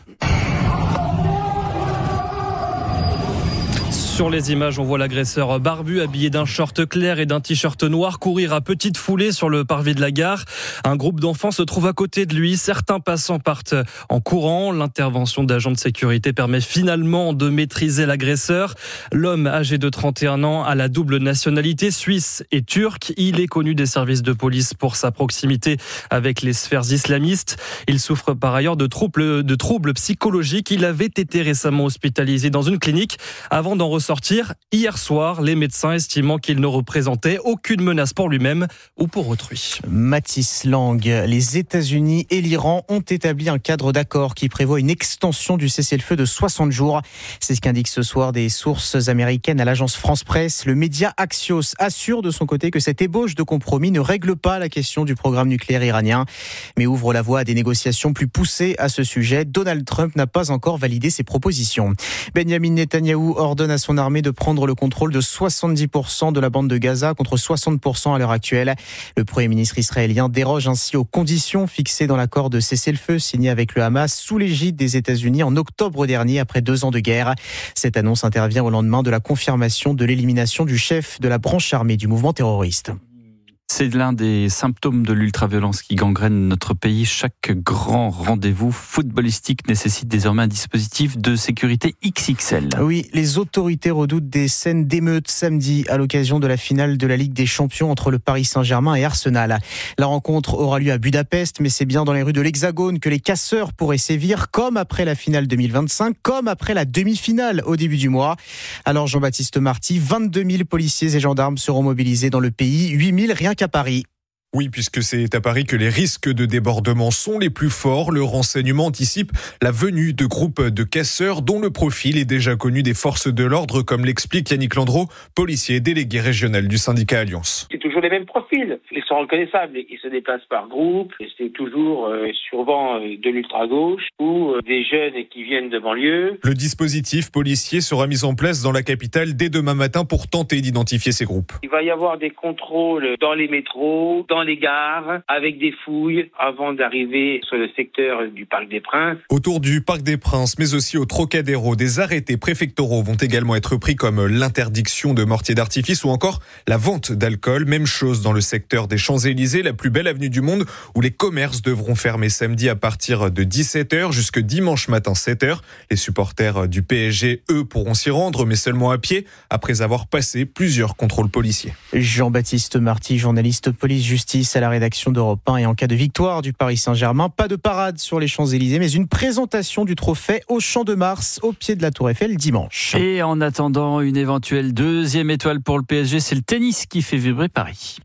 Sur les images, on voit l'agresseur barbu habillé d'un short clair et d'un t-shirt noir courir à petite foulée sur le parvis de la gare. Un groupe d'enfants se trouve à côté de lui. Certains passants partent en courant. L'intervention d'agents de sécurité permet finalement de maîtriser l'agresseur. L'homme âgé de 31 ans a la double nationalité suisse et turque. Il est connu des services de police pour sa proximité avec les sphères islamistes. Il souffre par ailleurs de troubles psychologiques. Il avait été récemment hospitalisé dans une clinique avant d'en ressortir hier soir, les médecins estimant qu'il ne représentait aucune menace pour lui-même ou pour autrui. Mathis Lang, les États-Unis et l'Iran ont établi un cadre d'accord qui prévoit une extension du cessez-le-feu de 60 jours. C'est ce qu'indiquent ce soir des sources américaines à l'agence France-Presse. Le média Axios assure de son côté que cette ébauche de compromis ne règle pas la question du programme nucléaire iranien, mais ouvre la voie à des négociations plus poussées à ce sujet. Donald Trump n'a pas encore validé ses propositions. Benjamin Netanyahou ordonne à son armée de prendre le contrôle de 70% de la bande de Gaza contre 60% à l'heure actuelle. Le Premier ministre israélien déroge ainsi aux conditions fixées dans l'accord de cessez-le-feu signé avec le Hamas sous l'égide des États-Unis en octobre dernier après 2 ans de guerre. Cette annonce intervient au lendemain de la confirmation de l'élimination du chef de la branche armée du mouvement terroriste. C'est l'un des symptômes de l'ultraviolence qui gangrène notre pays. Chaque grand rendez-vous footballistique nécessite désormais un dispositif de sécurité XXL. Oui, les autorités redoutent des scènes d'émeutes samedi à l'occasion de la finale de la Ligue des Champions entre le Paris Saint-Germain et Arsenal. La rencontre aura lieu à Budapest, mais c'est bien dans les rues de l'Hexagone que les casseurs pourraient sévir, comme après la finale 2025, comme après la demi-finale au début du mois. Alors Jean-Baptiste Marty, 22 000 policiers et gendarmes seront mobilisés dans le pays, 8 000 rien qu'à Paris. Oui, puisque c'est à Paris que les risques de débordement sont les plus forts. Le renseignement anticipe la venue de groupes de casseurs dont le profil est déjà connu des forces de l'ordre, comme l'explique Yannick Landreau, policier délégué régional du syndicat Alliance. C'est toujours les mêmes profils. Ils sont reconnaissables. Ils se déplacent par groupe. C'est toujours souvent de l'ultra-gauche ou des jeunes qui viennent de banlieue. Le dispositif policier sera mis en place dans la capitale dès demain matin pour tenter d'identifier ces groupes. Il va y avoir des contrôles dans les métros, dans les gares, avec des fouilles avant d'arriver sur le secteur du Parc des Princes. Autour du Parc des Princes, mais aussi au Trocadéro, des arrêtés préfectoraux vont également être pris, comme l'interdiction de mortiers d'artifice ou encore la vente d'alcool. Même chose dans le secteur des Champs-Élysées, la plus belle avenue du monde, où les commerces devront fermer samedi à partir de 17h jusque dimanche matin 7h. Les supporters du PSG, eux, pourront s'y rendre, mais seulement à pied, après avoir passé plusieurs contrôles policiers. Jean-Baptiste Marty, journaliste police-justice à la rédaction d'Europe 1. Et en cas de victoire du Paris Saint-Germain, pas de parade sur les Champs-Élysées, mais une présentation du trophée au Champ de Mars, au pied de la Tour Eiffel, dimanche. Et en attendant une éventuelle deuxième étoile pour le PSG, c'est le tennis qui fait vibrer Paris.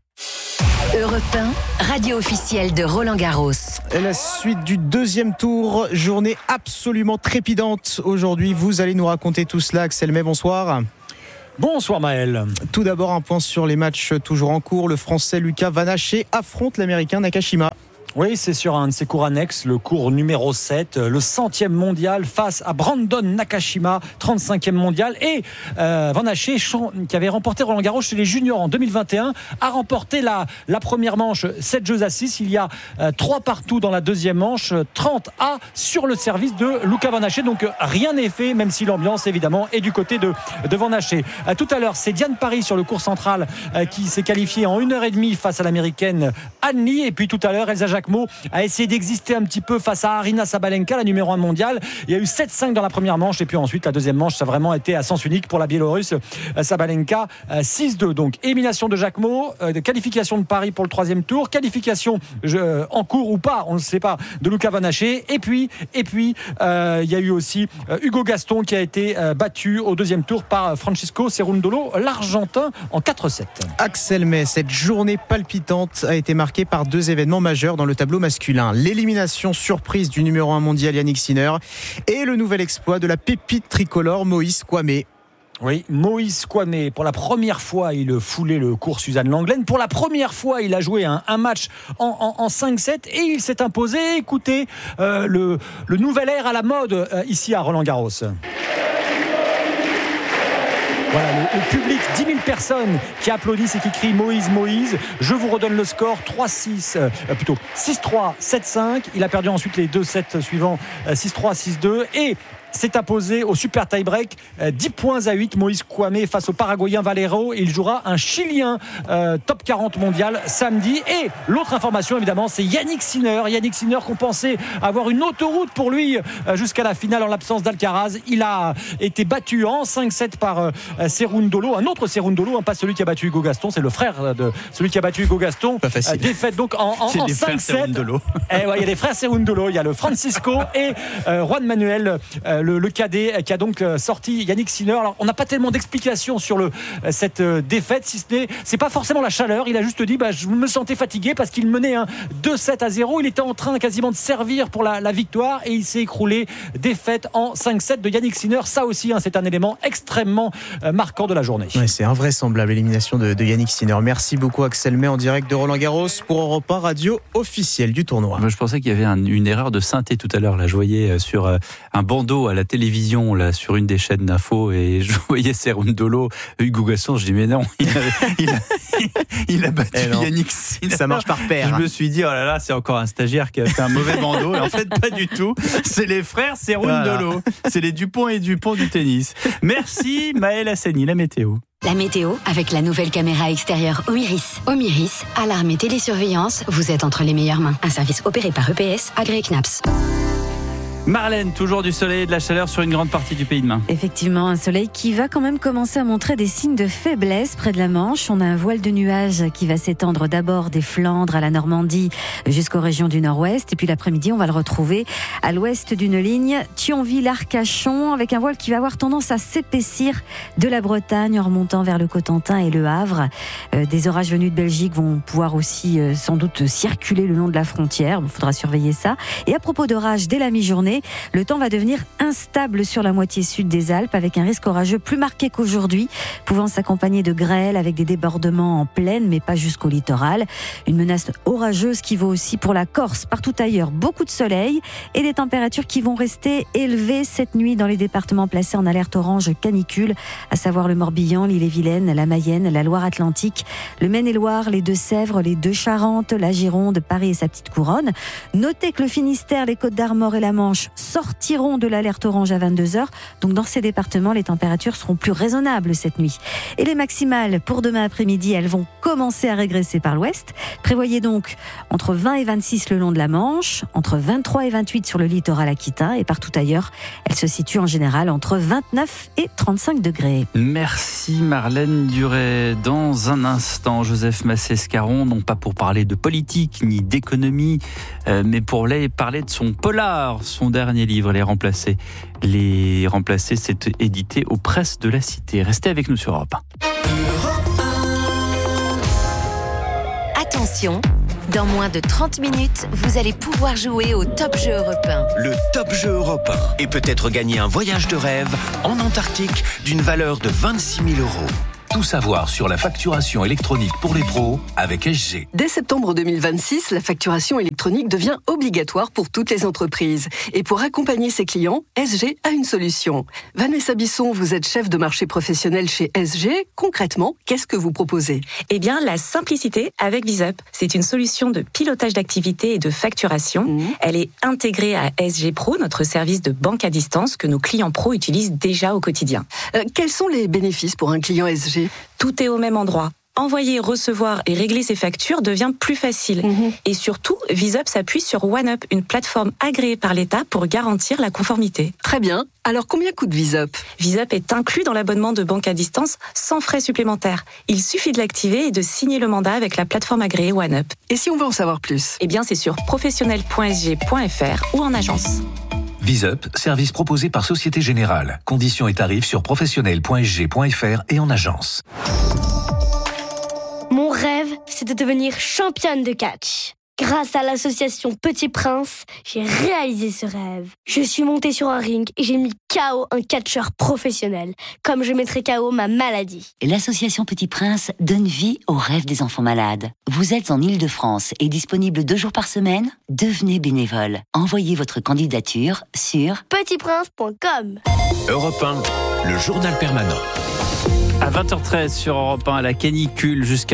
Europe 1, radio officielle de Roland-Garros. Et la suite du deuxième tour, journée absolument trépidante. Aujourd'hui, vous allez nous raconter tout cela. Axel May, bonsoir. Bonsoir Maël. Tout d'abord, un point sur les matchs toujours en cours. Le Français Lucas Van Haché affronte l'Américain Nakashima. Oui, c'est sur un de ses cours annexes, le cours numéro 7, le 100e mondial face à Brandon Nakashima, 35e mondial. Et Van Haché, qui avait remporté Roland-Garros chez les juniors en 2021, a remporté la première manche 7 jeux à 6. Il y a 3 partout dans la deuxième manche, 30-A sur le service de Lucas Van Haché. Donc rien n'est fait, même si l'ambiance évidemment est du côté de Van Haché. Tout à l'heure, c'est Diane Paris sur le cours central qui s'est qualifiée en 1h30 face à l'américaine Anne Lee. Et puis tout à l'heure, Elsa Jacquemot a essayé d'exister un petit peu face à Aryna Sabalenka, la numéro 1 mondiale. Il y a eu 7-5 dans la première manche et puis ensuite la deuxième manche, ça a vraiment été à sens unique pour la Biélorusse Sabalenka, 6-2. Donc élimination de Jacquemot, qualification de Paris pour le troisième tour, qualification en cours ou pas, on ne sait pas, de Lucas Van Haché. Et puis il y a eu aussi Hugo Gaston qui a été battu au deuxième tour par Francisco Cerundolo, l'Argentin, en 4-7. Axel May, cette journée palpitante a été marquée par 2 événements majeurs dans le tableau masculin. L'élimination surprise du numéro 1 mondial Yannick Sinner et le nouvel exploit de la pépite tricolore Moïse Kouamé. Oui, Moïse Kouamé, pour la première fois, il foulait le cours Suzanne Lenglen. Pour la première fois, il a joué un match en 5-7 et il s'est imposé. Écoutez, le nouvel air à la mode ici à Roland-Garros. Voilà, le public, 10 000 personnes qui applaudissent et qui crient Moïse, Moïse. Je vous redonne le score, 6-3, 7-5. Il a perdu ensuite les 2 sets suivants, 6-3, 6-2. Et s'est imposé au super tie-break, 10-8 Moïse Kouamé face au Paraguayen Valero. Il jouera un Chilien top 40 mondial samedi. Et l'autre information évidemment, c'est Yannick Sinner qu'on pensait avoir une autoroute pour lui jusqu'à la finale en l'absence d'Alcaraz. Il a été battu en 5-7 par Cerundolo, un autre Cerundolo, pas celui qui a battu Hugo Gaston, c'est le frère de celui qui a battu Hugo Gaston. Pas facile. Défaite donc en 5-7. Il y a des frères Cerundolo, il y a le Francisco et Juan Manuel, le cadet, qui a donc sorti Yannick Sinner. Alors on n'a pas tellement d'explications sur cette défaite, si ce n'est, c'est pas forcément la chaleur. Il a juste dit je me sentais fatigué parce qu'il menait 2-7-0. Il était en train quasiment de servir pour la victoire et il s'est écroulé. Défaite en 5-7 de Yannick Sinner. Ça aussi, c'est un élément extrêmement marquant de la journée. Ouais, c'est invraisemblable, l'élimination de Yannick Sinner. Merci beaucoup Axel May en direct de Roland-Garros pour Europe 1, radio officielle du tournoi. Moi, je pensais qu'il y avait une erreur de synthé tout à l'heure. Là, je voyais sur un bandeau à la télévision, là, sur une des chaînes d'infos, et je voyais Cerundolo, Hugo Gaston. Je dis mais non, il a battu Yannick Sinner. Ça marche par paire. Je me suis dit oh là là, c'est encore un stagiaire qui a fait un mauvais bandeau. Et en fait, pas du tout. C'est les frères Cerundolo. Voilà. C'est les Dupont et Dupont du tennis. Merci Maël Hassani, la météo. La météo avec la nouvelle caméra extérieure Omiris. Omiris, alarme et télésurveillance, vous êtes entre les meilleures mains. Un service opéré par EPS, agréé CNAPS. Marlène, toujours du soleil et de la chaleur sur une grande partie du pays demain. Effectivement, un soleil qui va quand même commencer à montrer des signes de faiblesse près de la Manche. On a un voile de nuages qui va s'étendre d'abord des Flandres à la Normandie jusqu'aux régions du nord-ouest. Et puis l'après-midi, on va le retrouver à l'ouest d'une ligne Thionville-Arcachon, avec un voile qui va avoir tendance à s'épaissir de la Bretagne en remontant vers le Cotentin et le Havre. Des orages venus de Belgique vont pouvoir aussi sans doute circuler le long de la frontière. Il faudra surveiller ça. Et à propos d'orages, dès la mi-journée, le temps va devenir instable sur la moitié sud des Alpes, avec un risque orageux plus marqué qu'aujourd'hui, pouvant s'accompagner de grêles avec des débordements en plaine, mais pas jusqu'au littoral. Une menace orageuse qui vaut aussi pour la Corse. Partout ailleurs, beaucoup de soleil et des températures qui vont rester élevées cette nuit dans les départements placés en alerte orange canicule, à savoir le Morbihan, l'Ille-et-Vilaine, la Mayenne, la Loire-Atlantique, le Maine-et-Loire, les Deux-Sèvres, les Deux-Charentes, la Gironde, Paris et sa petite couronne. Notez que le Finistère, les Côtes-d'Armor et la Manche sortiront de l'alerte orange à 22h. Donc dans ces départements, les températures seront plus raisonnables cette nuit. Et les maximales pour demain après-midi, elles vont commencer à régresser par l'ouest. Prévoyez donc entre 20 et 26 le long de la Manche, entre 23 et 28 sur le littoral aquitain, et partout ailleurs, elles se situent en général entre 29 et 35 degrés. Merci Marlène Duret. Dans un instant, Joseph Massescaron, non pas pour parler de politique ni d'économie, mais pour parler de son polar, son dernier livre, Les Remplacés. Les Remplacés, c'est édité aux Presses de la Cité. Restez avec nous sur Europe 1. Attention, dans moins de 30 minutes, vous allez pouvoir jouer au Top Jeu Europe 1. Le Top Jeu Europe 1 et peut-être gagner un voyage de rêve en Antarctique d'une valeur de 26 000 €. Tout savoir sur la facturation électronique pour les pros avec SG. Dès septembre 2026, la facturation électronique devient obligatoire pour toutes les entreprises. Et pour accompagner ses clients, SG a une solution. Vanessa Bisson, vous êtes chef de marché professionnel chez SG. Concrètement, qu'est-ce que vous proposez ? Eh bien, la simplicité avec VisUp. C'est une solution de pilotage d'activité et de facturation. Elle est intégrée à SG Pro, notre service de banque à distance que nos clients pros utilisent déjà au quotidien. Quels sont les bénéfices pour un client SG ? Tout est au même endroit. Envoyer, recevoir et régler ses factures devient plus facile. Et surtout, VisUp s'appuie sur OneUp, une plateforme agréée par l'État pour garantir la conformité. Très bien. Alors combien coûte VisUp ? VisUp est inclus dans l'abonnement de banque à distance sans frais supplémentaires. Il suffit de l'activer et de signer le mandat avec la plateforme agréée OneUp. Et si on veut en savoir plus ? Eh bien, c'est sur professionnel.sg.fr ou en agence. VisUp, service proposé par Société Générale. Conditions et tarifs sur professionnel.sg.fr et en agence. Mon rêve, c'est de devenir championne de catch. Grâce à l'association Petit Prince, j'ai réalisé ce rêve. Je suis montée sur un ring et j'ai mis KO un catcheur professionnel, comme je mettrais KO ma maladie. L'association Petit Prince donne vie aux rêves des enfants malades. Vous êtes en Ile-de-France et disponible 2 jours par semaine ? Devenez bénévole. Envoyez votre candidature sur petitprince.com. Europe 1, le journal permanent. À 20h13 sur Europe 1, la canicule jusqu'à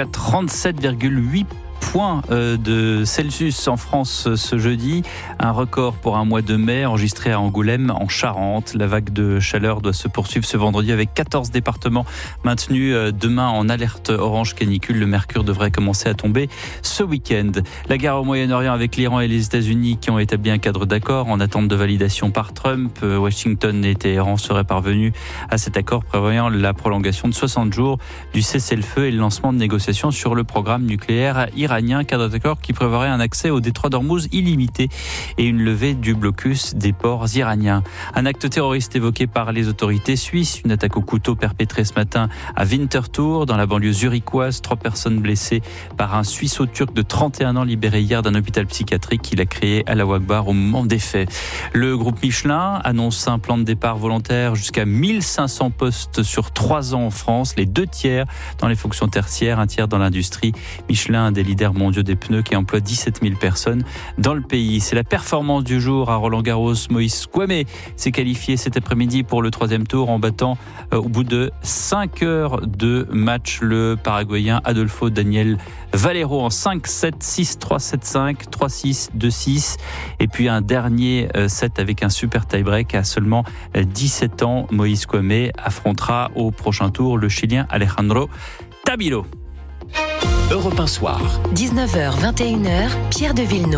37,8 points de Celsius en France ce jeudi. Un record pour un mois de mai enregistré à Angoulême en Charente. La vague de chaleur doit se poursuivre ce vendredi avec 14 départements maintenus demain en alerte orange canicule. Le mercure devrait commencer à tomber ce week-end. La guerre au Moyen-Orient avec l'Iran et les États-Unis qui ont établi un cadre d'accord en attente de validation par Trump. Washington et Téhéran seraient parvenus à cet accord prévoyant la prolongation de 60 jours du cessez-le-feu et le lancement de négociations sur le programme nucléaire iranien. Cadre d'accord qui prévoirait un accès au détroit d'Ormuz illimité et une levée du blocus des ports iraniens. Un acte terroriste évoqué par les autorités suisses, une attaque au couteau perpétrée ce matin à Winterthur dans la banlieue zurichoise. 3 personnes blessées par un Suisse-Turc de 31 ans libéré hier d'un hôpital psychiatrique qu'il a créé à la Ouakbar au moment des faits. Le groupe Michelin annonce un plan de départ volontaire jusqu'à 1500 postes sur 3 ans en France, les 2 tiers dans les fonctions tertiaires, 1 tiers dans l'industrie. Michelin, un des leaders mondiaux des pneus qui emploie 17 000 personnes dans le pays. C'est la performance du jour à Roland-Garros. Moïse Kouamé s'est qualifié cet après-midi pour le 3e tour en battant au bout de 5 heures de match le Paraguayen Adolfo Daniel Valero en 5-7, 6-3, 7-5, 3-6, 2-6 et puis un dernier set avec un super tie-break à seulement 17 ans. Moïse Kouamé affrontera au prochain tour le Chilien Alejandro Tabilo. Europe 1 soir. 19h, 21h, Pierre de Villeneuve.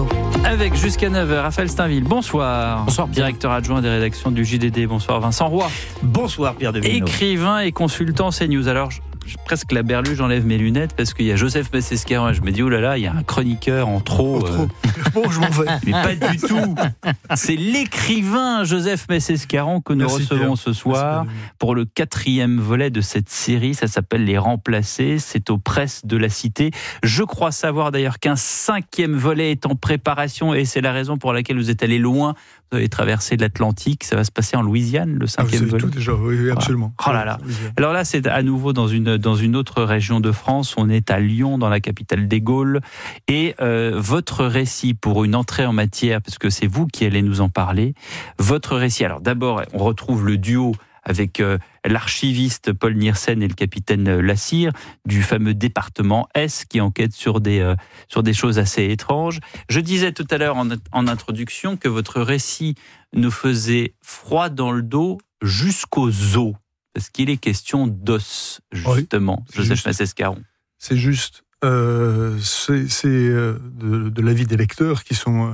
Avec jusqu'à 9h, Raphaël Steinville, bonsoir. Bonsoir, directeur adjoint des rédactions du JDD. Bonsoir Vincent Roy. Bonsoir Pierre de Villeneuve. Écrivain et consultant CNews. Alors, presque la berlue, j'enlève mes lunettes parce qu'il y a Joseph Messescaron. Je me dis, oh là là, il y a un chroniqueur en trop. Bon, je m'en vais. Mais pas du tout. C'est l'écrivain Joseph Messescaron que nous recevons ce soir pour le 4e volet de cette série. Ça s'appelle Les Remplacés. C'est aux presses de la Cité. Je crois savoir d'ailleurs qu'un 5e volet est en préparation et c'est la raison pour laquelle vous êtes allé loin. Vous avez traversé l'Atlantique. Ça va se passer en Louisiane, le 5e volet. Vous savez tout déjà, oui, absolument. Voilà. Oh là là. Alors là, c'est à nouveau dans une autre région de France. On est à Lyon, dans la capitale des Gaules. Et votre récit pour une entrée en matière, parce que c'est vous qui allez nous en parler, votre récit. Alors d'abord, on retrouve le duo avec l'archiviste Paul Niersen et le capitaine Lassire du fameux département S qui enquête sur des choses assez étranges. Je disais tout à l'heure en introduction que votre récit nous faisait froid dans le dos jusqu'aux os, parce qu'il est question d'os, justement, oui, Joseph Messescaron. C'est juste. C'est de l'avis des lecteurs qui sont...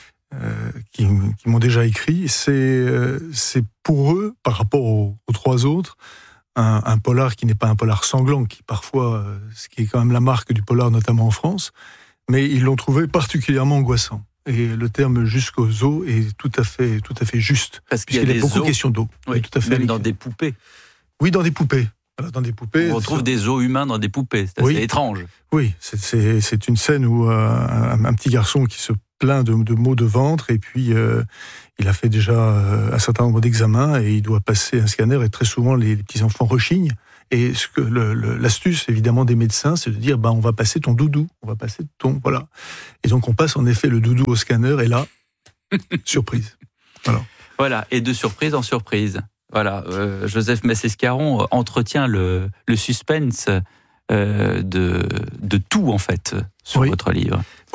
qui m'ont déjà écrit, c'est pour eux, par rapport aux 3 autres, un polar qui n'est pas un polar sanglant, qui parfois, ce qui est quand même la marque du polar, notamment en France, mais ils l'ont trouvé particulièrement angoissant. Et le terme jusqu'aux os est tout à fait juste. Parce qu'il y a beaucoup question d'eau. Oui, tout à fait. Même dans des poupées. Oui, dans des poupées. Voilà, dans des poupées. On retrouve des os humains dans des poupées. C'est assez étrange. Oui, c'est une scène où un petit garçon qui se plein de maux de ventre et puis il a fait déjà un certain nombre d'examens et il doit passer un scanner et très souvent les petits enfants rechignent et l'astuce évidemment des médecins c'est de dire on va passer ton doudou, voilà, et donc on passe en effet le doudou au scanner et là surprise, voilà, et de surprise en surprise, voilà. Joseph Messescaron entretient le suspense de tout en fait sur votre livre.